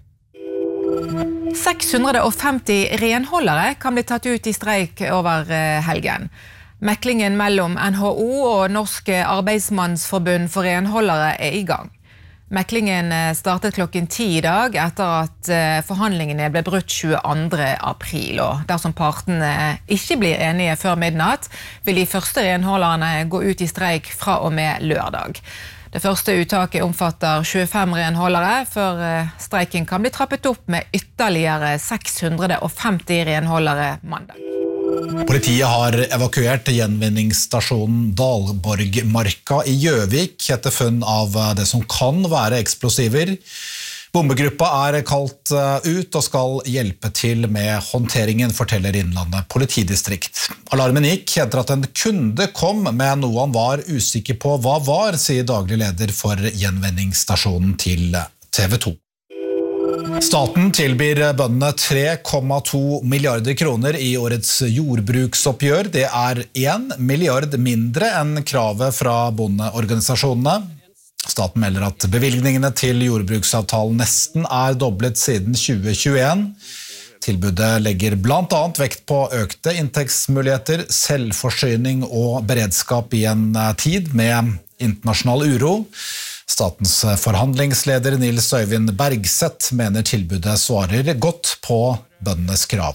seks hundre og femti renholdere kan bli tatt ut i streik over helgen. Meklingen mellom N H O og Norsk Arbeidsmannsforbund for renholdere er i gang. Meklingen startet klokken ti i dag etter at forhandlingene ble brutt tjueandre april. Og dersom partene ikke blir enige før midnatt, vil de første renholderne gå ut i streik fra og med lørdag. Det første uttaket omfatter tjuefem renholdere, før streiken kan bli trappet opp med ytterligere seks hundre og femti renholdere mandag. Politiet har evakuert gjenvinningsstasjonen Dalborgmarka i Gjøvik etter funn av det som kan være eksplosiver. Bombegruppa er kalt ut og skal hjelpe til med håndteringen, forteller Innlandet politidistrikt. Alarmen gikk etter at en kunde kom med noe han var usikker på hva var, sier daglig leder for gjenvinningsstasjonen til T V to. Staten tilbyr bøndene tre komma to milliarder kroner i årets jordbruksoppgjør. Det er en milliard mindre enn kravet fra bondeorganisasjonene. Staten melder at bevilgningene til jordbruksavtalen nesten er doblet siden tjue tjueen. Tilbudet legger blant annet vekt på økte inntektsmuligheter, selvforsyning og beredskap i en tid med internasjonal uro. Statens forhandlingsleder Nils Øyvind Bergseth mener tilbudet svarer godt på bøndenes krav.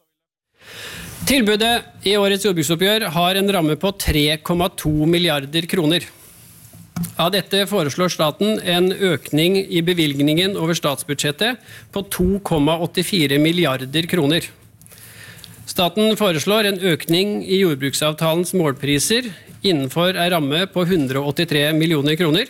Tilbudet i årets jordbruksoppgjør har en ramme på tre komma to milliarder kroner. Av dette foreslår staten en økning i bevilgningen over statsbudsjettet på to komma åttifire milliarder kroner. Staten foreslår en økning i jordbruksavtalens målpriser innenfor en ramme på hundre og åttitre millioner kroner.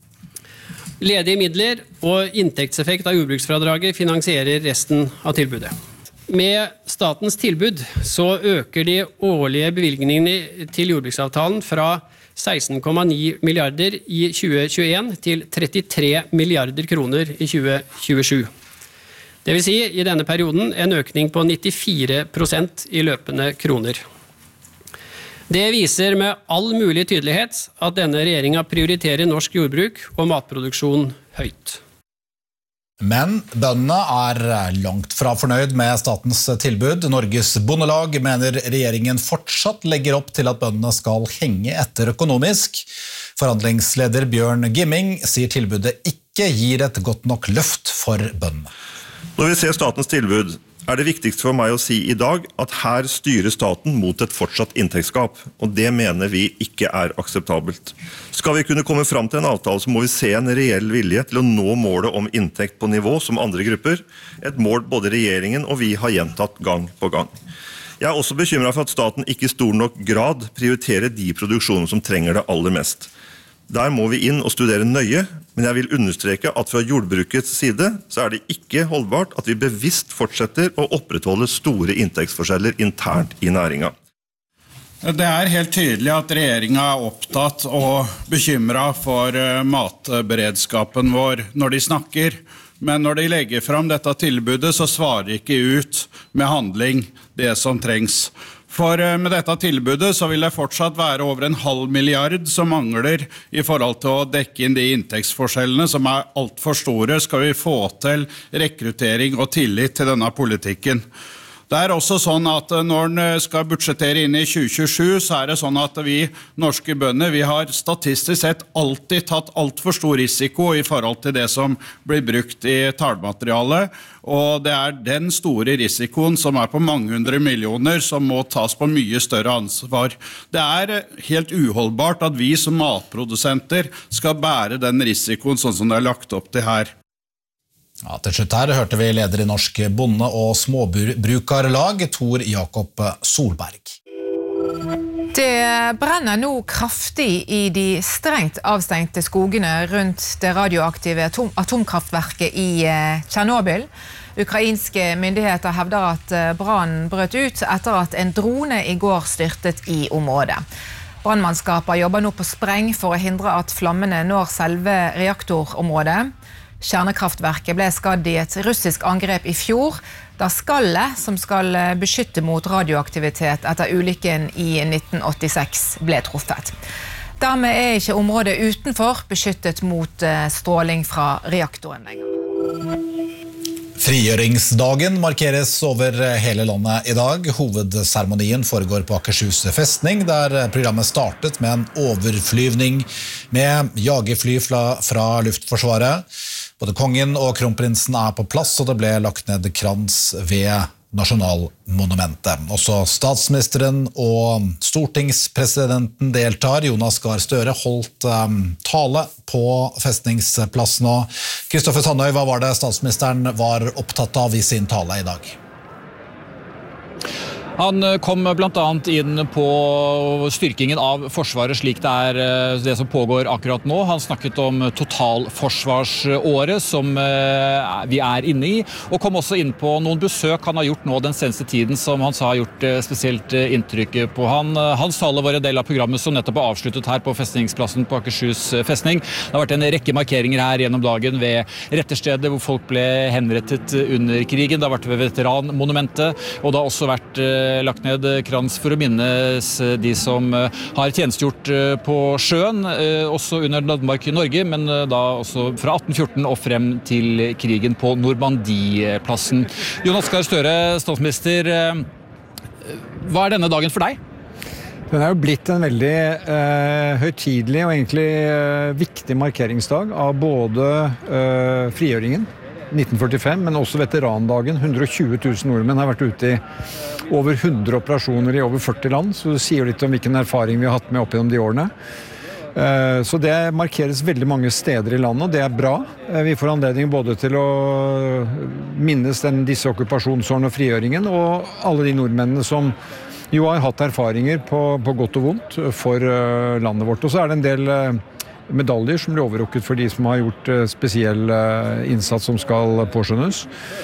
Ledige midler og inntektseffekt av jordbruksfradraget finansierer resten av tilbudet. Med statens tilbud så øker de årlige bevilgningene til jordbruksavtalen fra seksten komma ni milliarder i tjue tjueen til trettitre milliarder kroner i tjue tjuesju. Det vil si i denne perioden en økning på nittifire prosent i løpende kroner. Det viser med all mulig tydelighet at denne regjeringen prioriterer norsk jordbruk og matproduksjon høyt. Men bøndene er langt fra fornøyd med statens tilbud. Norges bondelag mener regjeringen fortsatt legger opp til at bøndene skal henge etter økonomisk. Forhandlingsleder Bjørn Gimming sier tilbudet ikke gir et godt nok løft for bøndene. Når vi ser statens tilbud, er det viktigst for meg å si i dag at her styrer staten mot et fortsatt inntektsgap, og det mener vi ikke er akseptabelt. Skal vi kunne komme fram til en avtale, så må vi se en reell vilje til å nå målet om inntekt på nivå som andre grupper, et mål både regjeringen og vi har gjentatt gang på gang. Jeg er også bekymret for at staten ikke i stor nok grad prioriterer de produksjoner som trenger det aller mest. Der må vi inn og studere nøye, men jeg vil understreke at fra jordbrukets side så er det ikke holdbart at vi bevisst fortsetter å opprettholde store inntektsforskjeller internt i næringen. Det er helt tydelig at regjeringen er opptatt og bekymret for matberedskapen vår når de snakker, men når de legger fram dette tilbudet så svarer de ikke ut med handling det som trengs. For med dette tilbudet så vil det fortsatt være over en halv milliard som mangler i forhold til å dekke inn de inntektsforskjellene som er alt for store, skal vi få til rekruttering og tillit til denne politikken. Det er også sånn at når en skal budsjettere inn i tjue tjuesju, så er det sånn at vi norske bønder, vi har statistisk sett alltid tatt alt for stor risiko i forhold til det som blir brukt i tallmaterialet, og det er den store risikoen som er på mange hundre millioner som må tas på mye større ansvar. Det er helt uholdbart at vi som matprodusenter skal bære den risikoen sånn som det er lagt opp til her. Ja, til slutt her hørte vi leder i Norsk bonde- og småbrukarlag, Tor Jakob Solberg. Det brenner nå kraftig i de strengt avstengte skogene rundt det radioaktive atom atomkraftverket i Tjernobyl. Ukrainske myndigheter hevder at brannen brøt ut etter at en drone i går styrtet i området. Brannmannskaper jobber nå på spreng for å hindre at flammene når selve reaktorområdet. Kjernekraftverket ble skadd i et russisk angrep i fjor, da skallet som skal beskytte mot radioaktivitet etter ulykken i nitten åttiseks ble truffet. Dermed er ikke området utenfor beskyttet mot stråling fra reaktoren lenger. Frigjøringsdagen markeres over hele landet i dag. Hovedseremonien foregår på Akershus festning, der programmet startet med en overflyvning med jagerfly fra, fra Luftforsvaret. Både kongen og kronprinsen er på plass, og det ble lagt ned krans ved Nasjonalmonumentet. Også statsministeren og stortingspresidenten deltar. Jonas Gahr Støre holdt um, tale på festningsplassen. Og Kristoffer Sandøy, hva var det statsministeren var opptatt av i sin tale i dag? Han kom blant annet inn på styrkingen av forsvaret slik det er det som pågår akkurat nå. Han snakket om totalforsvarsåret som vi er inne i, og kom også inn på noen besøk han har gjort nå den seneste tiden som han sa har gjort spesielt inntrykk på han. Hans tale var en del av programmet som nettopp er avsluttet her på festningsplassen på Akershus festning. Det har vært en rekke markeringer her gjennom dagen ved retterstedet hvor folk ble henrettet under krigen. Det har vært ved veteranmonumentet, og det har også vært lagt ned krans for å minnes de som har tjenestgjort på sjøen, også under Danmark-Norge, men da også fra atten fjorten og frem til krigen på Normandie-plassen. Jonas Gahr Støre, statsminister, hva er denne dagen for deg? Den er jo blitt en veldig eh, høytidelig og egentlig eh, viktig markeringsdag av både eh, frigjøringen nitten førtifem, men også veterandagen. hundre og tjue tusen nordmenn har vært ute i over hundre operasjoner i over førti land, så det sier litt om hvilken erfaring vi har hatt med opp gjennom de årene. Så det markeres veldig mange steder i landet, og det er bra. Vi får anledning både til å minnes den, disse okkupasjonsårene og frigjøringen, og alle de nordmennene som jo har hatt erfaringer på, på godt og vondt for landet vårt. Og så er det en del medaljer som blir overrukket for de som har gjort spesiell innsats som skal påskjønnes.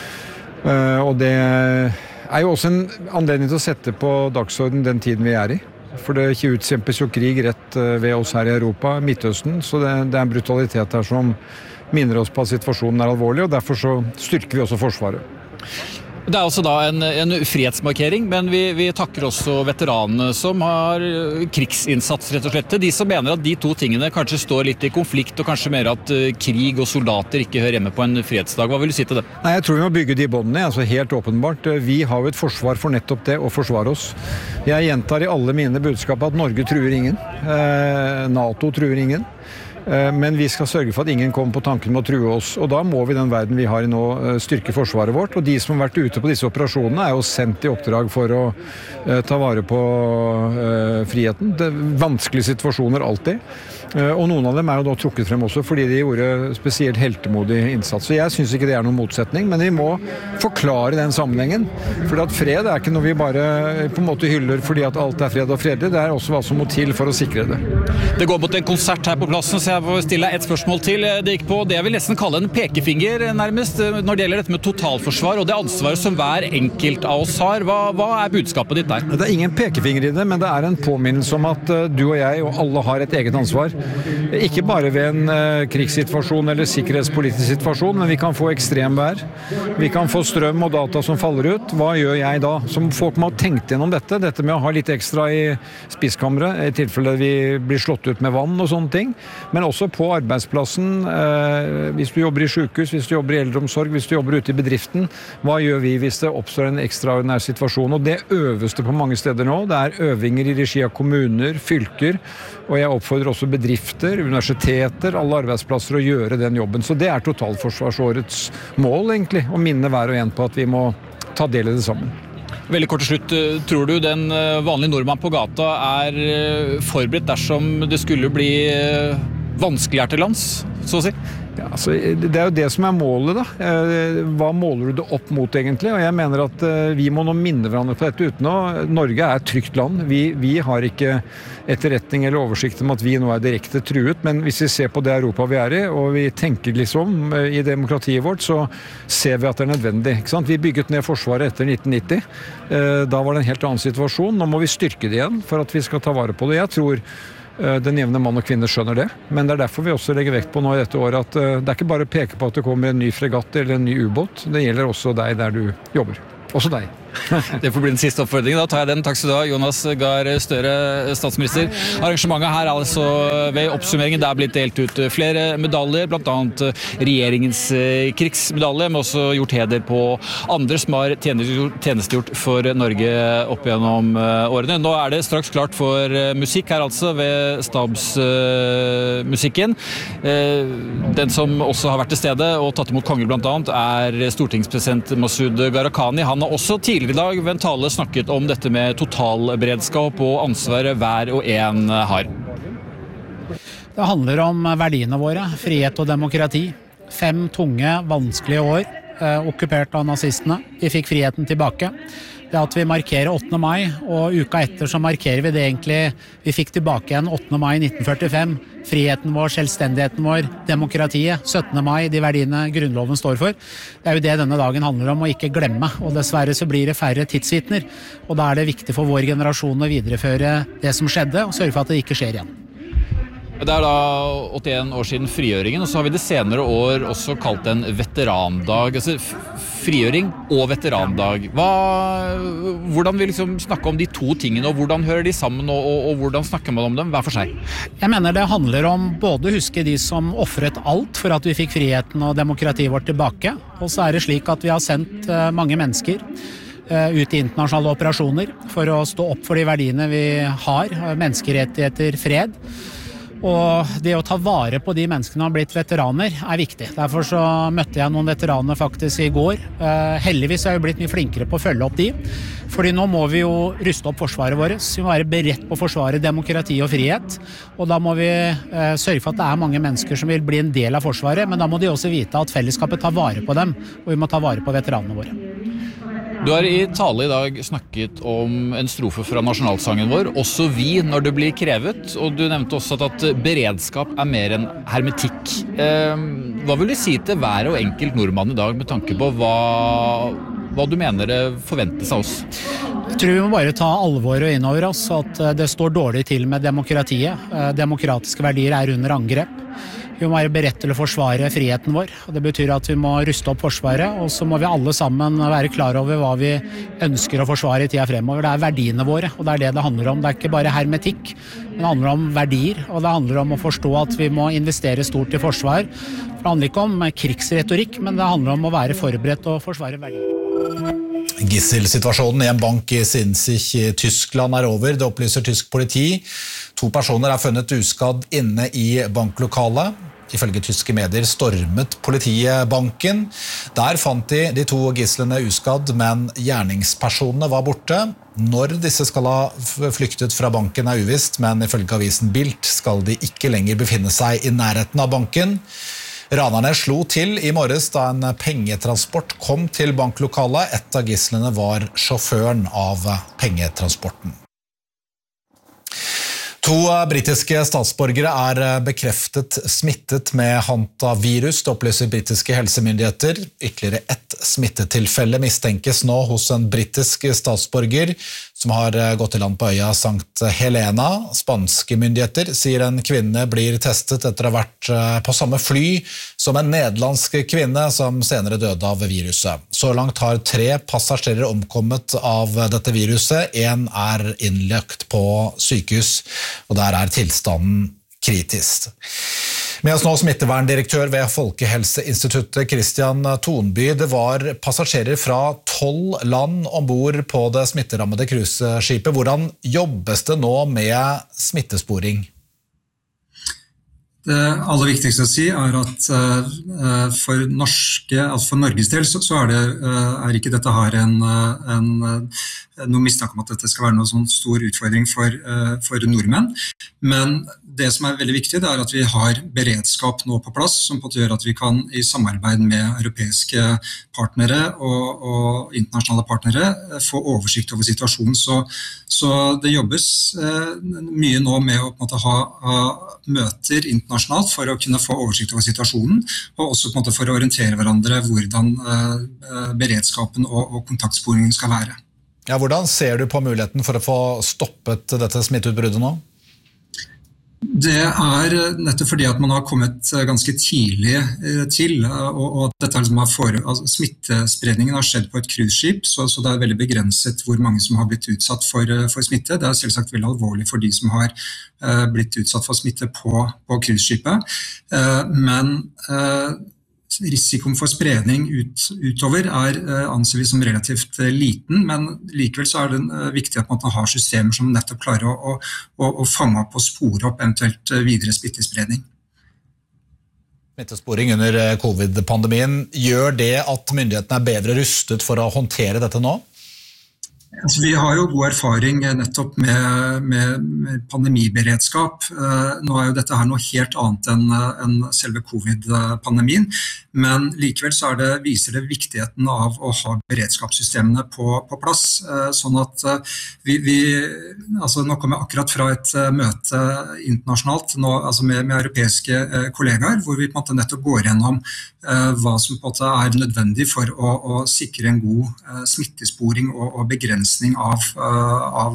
Og det er jo også en anledning til å sette på dagsorden den tiden vi er i. For det utkjempes jo krig rett ved oss her i Europa, Midtøsten, så det, det er en brutalitet her som minner oss på at situasjonen er alvorlig, og derfor så styrker vi også forsvaret. Det er også da en, en frihetsmarkering, men vi, vi takker også veteranene som har krigsinnsats, rett og slett. De som mener at de to tingene kanskje står litt i konflikt, og kanskje mer at krig og soldater ikke hører hjemme på en fredsdag. Hva vil du si til det? Nei, jeg tror vi må bygge de båndene, altså helt åpenbart. Vi har jo et forsvar for nettopp det, å forsvare oss. Jeg gjentar i alle mine budskap at Norge truer ingen. Eh, NATO truer ingen. Men vi skal sørge for at ingen kommer på tanken med å true oss, og da må vi den verden vi har i nå styrke forsvaret vårt, og de som har vært ute på disse operasjonene er jo sendt i oppdrag for å uh, ta vare på uh, friheten. Det er vanskelige situasjoner alltid, uh, og noen av dem er jo da trukket frem også fordi de gjorde spesielt heltemodig innsats, så jeg synes ikke det er noen motsetning, men vi må forklare den sammenhengen, for at fred er ikke noe vi bare på en måte hyller fordi at alt er fred og fredelig, det er også hva som må til for å sikre det. Det går mot en konsert her på plassen, så jeg får stille deg et spørsmål til. Det gikk på det jeg vil nesten kalle en pekefinger nærmest, når det gjelder dette med totalforsvar og det ansvaret som hver enkelt av oss har. Hva, hva er budskapet ditt der? Det er ingen pekefinger i det, men det er en påminnelse om at du og jeg og alle har et eget ansvar. Ikke bare ved en uh, krigssituasjon eller sikkerhetspolitisk situasjon, men vi kan få ekstremvær. Vi kan få strøm og data som faller ut. Hva gjør jeg da? Som folk må ha tenkt gjennom dette, dette med å ha litt ekstra i spiskammeret, i tilfelle vi blir slått ut med vann og sånne ting. Men også på arbeidsplassen, uh, hvis du jobber i sykehus, hvis du jobber i eldreomsorg, hvis du jobber ute i bedriften, hva gjør vi hvis det oppstår en ekstraordinær situasjon? Og det øves det på mange steder nå. Det er øvinger i regi av kommuner, fylker, og jeg oppfordrer også bedrifter, universiteter, alle arbeidsplasser å gjøre den jobben. Så det er totalforsvarsårets mål egentlig, å minne hver og en på at vi må ta del i det sammen. Veldig kort til slutt, tror du den vanlige nordmann på gata er forberedt dersom det skulle bli vanskeligere til lands, så å si? Ja, altså, det er jo det som er målet da. Hva måler du det opp mot egentlig? Og jeg mener at vi må nå minne hverandre på dette uten å... Norge er et trygt land. Vi, vi har ikke etterretning eller oversikt om at vi nå er direkte truet, men hvis vi ser på det Europa vi er i, og vi tenker liksom i demokratiet vårt, så ser vi at det er nødvendig. Ikke sant? Vi bygget ned forsvaret etter nitten nitti. Da var det en helt annen situasjon. Nå må vi styrke det igjen for at vi skal ta vare på det. Jeg tror den jevne mann og kvinne skjønner det, men det er derfor vi også legger vekt på nå i dette året at det er ikke bare å peke på at det kommer en ny fregatt eller en ny ubåt, det gjelder også deg der du jobber. Også deg. Det får bli den siste oppfordringen. Da tar jeg den. Takk skal du ha, Jonas Gahr Støre, statsminister. Arrangementet her er altså ved oppsummeringen. Det er blitt delt ut flere medaljer, blant annet regjeringens krigsmedalje, men også gjort heder på andre som har tjenestegjort for Norge opp gjennom årene. Nå er det straks klart for musikk her altså ved stabsmusikken. Den som også har vært til stede og tatt imot kongen blant annet er stortingspresident Masud Gharahkhani. Han har også tidligere i dag ved en tale snakket om dette med totalberedskap og ansvaret hver og en har. Det handler om verdiene våre, frihet og demokrati. Fem tunge, vanskelige år eh, okkupert av nazistene. Vi fikk friheten tilbake. Det at vi markerer åttende mai, og uka etter så markerer vi det egentlig vi fikk tilbake igjen åttende mai nitten førtifem. Friheten vår, selvstendigheten vår, demokratiet, syttende mai, de verdiene grunnloven står for. Det er jo det denne dagen handler om å ikke glemme, og dessverre så blir det færre tidsvitner. Og da er det viktig for vår generasjon å videreføre det som skjedde, og sørge for at det ikke skjer igjen. Det er da åttien år siden frigjøringen, og så har vi det senere år også kalt en veterandag. Altså frigjøring og veterandag. Hva, hvordan vil vi liksom snakke om de to tingene, og hvordan hører de sammen, og, og, og hvordan snakker man om dem hver for seg? Jeg mener det handler om både å huske de som offret alt for at vi fikk friheten og demokratiet vårt tilbake, og så er det slik at vi har sendt mange mennesker ut i internasjonale operasjoner for å stå opp for de verdiene vi har, menneskerettigheter, fred. Og det å ta vare på de menneskene som har blitt veteraner er viktig. Derfor så møtte jeg noen veteraner faktisk i går. Eh, heldigvis er jeg blitt mye flinkere på å følge opp de. Fordi nå må vi jo ruste opp forsvaret vårt. Vi må være beredt på å forsvare demokrati og frihet. Og da må vi eh, sørge for at det er mange mennesker som vil bli en del av forsvaret, men da må de også vite at fellesskapet tar vare på dem, og vi må ta vare på veteranene våre. Du har i tale i dag snakket om en strofe fra nasjonalsangen vår, også vi når det blir krevet, og du nevnte også at beredskap er mer enn hermetikk. Hva vil du si til hver og enkelt nordmann i dag med tanke på hva, hva du mener det forventes av oss? Jeg tror vi må bare ta alvoret inn over oss at det står dårlig til med demokratiet. Demokratiske verdier er under angrep. Vi må være beredt til å forsvare friheten vår. Det betyr at vi må ruste opp forsvaret, og så må vi alle sammen være klar over hva vi ønsker å forsvare i tida fremover. Det er verdiene våre, og det er det det handler om. Det er ikke bare hermetikk, men det handler om verdier, og det handler om å forstå at vi må investere stort i forsvar. Det handler ikke om krigsretorikk, men det handler om å være forberedt og forsvare verdier. Gisselsituasjonen i en bank i Sinzig i Tyskland er over. Det opplyser tysk politi. To personer er funnet uskadd inne i banklokalet. Ifølge tyske medier stormet politiet banken. Der fant de de to gisslene uskadd, men gjerningspersonene var borte. Når disse skal ha flyktet fra banken er uvisst, men ifølge avisen Bild skal de ikke lenger befinne seg i nærheten av banken. Ranerne slo til i morges da en pengetransport kom til banklokalet. Et av gisslene var sjåføren av pengetransporten. To britiske statsborgere er bekreftet smittet med hantavirus, det opplyser britiske helsemyndigheter. Ytterligere ett smittetilfelle mistenkes nå hos en britisk statsborger som har gått i land på øya Sankt Helena. Spanske myndigheter sier en kvinne blir testet etter å ha vært på samme fly som en nederlandsk kvinne som senere døde av viruset. Så langt har tre passasjerer omkommet av dette viruset. En er innlagt på sykehus, og der er tilstanden kritisk. Med oss nå smitteverndirektør ved Folkehelseinstituttet, Christian Tonby. Det var passasjerer fra tolv land ombord på det smitterammede cruiseskipet. Hvordan jobbes det nå med smittesporing? Det aller viktigste å si er at uh, for, norske, altså for Norges del så, så er, det, uh, er ikke dette her en, en, noe mistanke om at dette skal være noen sånn stor utfordring for, uh, for nordmenn. Men det som er veldig viktig, det er at vi har beredskap nå på plass, som på at gjør at vi kan i samarbeid med europeiske partnere og, og internasjonale partnere få oversikt over situasjonen. Så, så det jobbes uh, mye nå med å på en måte ha, ha møter internasjonalt for å kunne få oversikt over situasjonen, og også på en måte for å orientere hverandre hvordan uh, beredskapen og, og kontaktsporingen skal være. Ja, hvordan ser du på muligheten for å få stoppet dette smitteutbruddet nå? Det er nettopp fordi at man har kommet ganske tidlig til, og, og dette er liksom for, altså, smittespredningen har skjedd på et cruiseskip, så, så det er veldig begrenset hvor mange som har blitt utsatt for, for smitte. Det er selvsagt veldig alvorlig for de som har uh, blitt utsatt for smitte på, på cruiseskipet, uh, men uh, risikoen for spredning ut, utover er uh, anser vi som relativt uh, liten, men likevel så er det uh, viktig at man har systemer som nettopp klarer å, å, å fange opp og spore opp eventuelt uh, videre smittespredning. Smittesporing under covid-pandemien, gjør det at myndighetene er bedre rustet for å håndtere dette nå? Altså, vi har jo god erfaring nettopp med, med, med pandemiberedskap. Uh, nå er jo dette her noe helt annet enn, enn selve covid-pandemien, men likevel så er det, viser det viktigheten av å ha beredskapssystemene på, på plass, uh, sånn at uh, vi, vi altså, nå kommer jeg akkurat fra et uh, møte internasjonalt nå, altså med, med europeiske uh, kollegaer, hvor vi på en måte nettopp går gjennom uh, hva som på en måte er nødvendig for å, å sikre en god uh, smittesporing og, og begrensning av, av,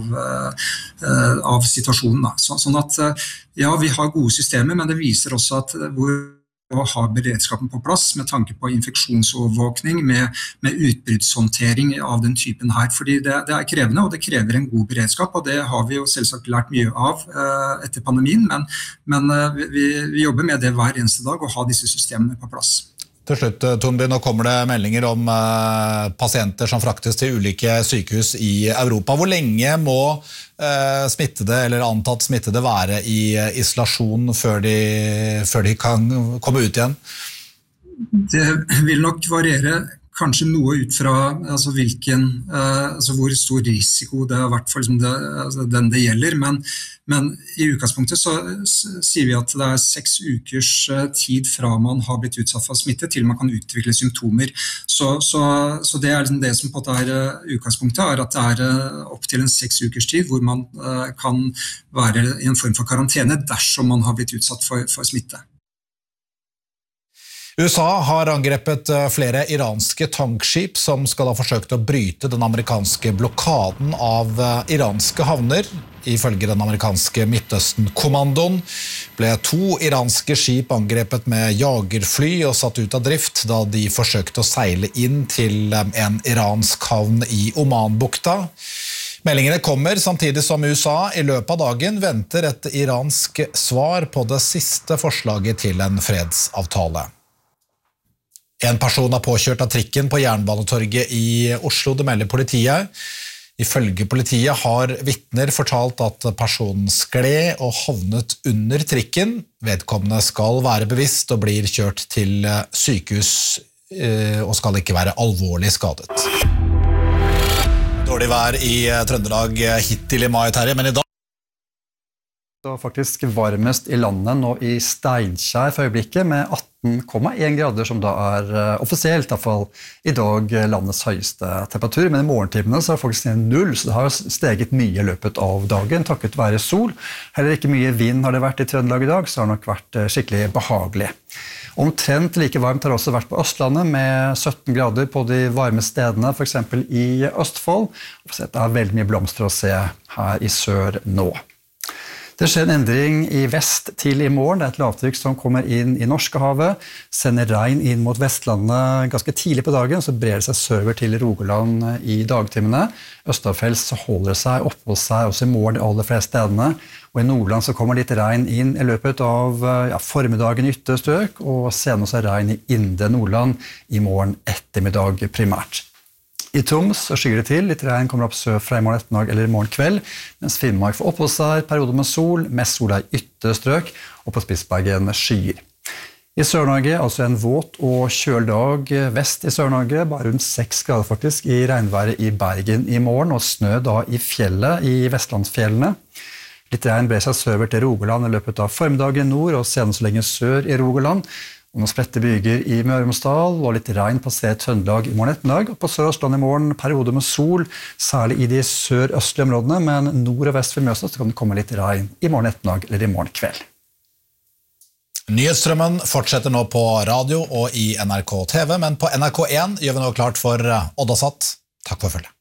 av situasjonen. Da. Så, sånn at ja, vi har gode systemer, men det viser også at hvor å ha beredskapen på plass med tanke på infeksjonsovervåkning, med, med utbruddshåndtering av den typen her, fordi det, det er krevende, og det krever en god beredskap, og det har vi jo selvsagt lært mye av uh, etter pandemien, men, men uh, vi, vi jobber med det hver eneste dag, å ha disse systemene på plass. Til slutt, Tonby, nå kommer det meldinger om eh, pasienter som fraktes til ulike sykehus i Europa. Hvor lenge må eh, smittede eller antatt smittede være i isolasjon før de, før de kan komme ut igjen? Det vil nok variere kanskje noe ut fra altså hvilken, uh, altså hvor stor risiko det har vært for liksom det, altså den det gjelder, men, men i utgangspunktet så sier vi at det er seks ukers tid fra man har blitt utsatt for smitte til man kan utvikle symptomer. Så, så, så det er liksom det som på en måte er utgangspunktet, er at det er opp til en seks ukers tid hvor man uh, kan være i en form for karantene dersom man har blitt utsatt for, for smitte. U S A har angrepet flere iranske tankskip som skal ha forsøkt å bryte den amerikanske blokaden av iranske havner. Ifølge den amerikanske Midtøsten-kommandoen ble to iranske skip angrepet med jagerfly og satt ut av drift da de forsøkte å seile inn til en iransk havn i Omanbukta. Meldingene kommer samtidig som U S A i løpet av dagen venter et iransk svar på det siste forslaget til en fredsavtale. En person er påkjørt av trikken på Jernbanetorget i Oslo, det melder politiet. Ifølge politiet har vitner fortalt at personen skled og havnet under trikken. Vedkommende skal være bevisst og blir kjørt til sykehus og skal ikke være alvorlig skadet. Dårlig vær i Trøndelag hittil i mai, Terje, men i dag Og faktisk varmest i landet nå i Steinkjer for øyeblikket, med atten komma en grader, som da er offisielt, i hvert fall i dag, landets høyeste temperatur. Men i morgentimene så er det faktisk null, så det har steget mye i løpet av dagen, takket være sol. Heller ikke mye vind har det vært i Trøndelag i dag, så har det nok vært skikkelig behagelig. Omtrent like varmt har det også vært på Østlandet, med sytten grader på de varme stedene, for eksempel i Østfold. Det er veldig mye blomster å se her i sør nå. Det skjer en endring i vest til i morgen. Det er et lavtrykk som kommer inn i Norskehavet, sender regn inn mot Vestlandet ganske tidlig på dagen, så brer det seg sørover til Rogaland i dagtimene. Østafjells holder det seg oppe hos seg også i morgen de aller fleste stedene, og i Nordland så kommer litt regn inn i løpet av ja, formiddagen i ytre strøk, og senere også regn i indre Nordland i morgen ettermiddag primært. I Troms skygger det til, litt regn kommer opp sør fra i morgen ettermiddag eller i morgen kveld, mens Finnmark får oppholde seg, perioder med sol, mest sol er i ytre strøk, og på Spitsbergen skyer. I Sør-Norge, altså en våt og kjølig dag vest i Sør-Norge, bare rundt seks grader faktisk i regnværet i Bergen i morgen, og snø da i fjellet i Vestlandsfjellene. Litt regn brer seg sørover til Rogaland i løpet av formiddagen nord, og senere så lenger sør i Rogaland. Og noen spredte byger i Møre og Romsdal, og litt regn passerer Trøndelag i morgen ettermiddag. Og på Sør-Østland i morgen perioder med sol, særlig i de sør-østlige områdene, men nord og vest for Mjøsa så kan det komme litt regn i morgen ettermiddag eller i morgen kveld. Nyhetsstrømmen fortsetter nå på radio og i N R K T V, men på N R K en gjør vi nå klart for Oddasat. Takk for følget.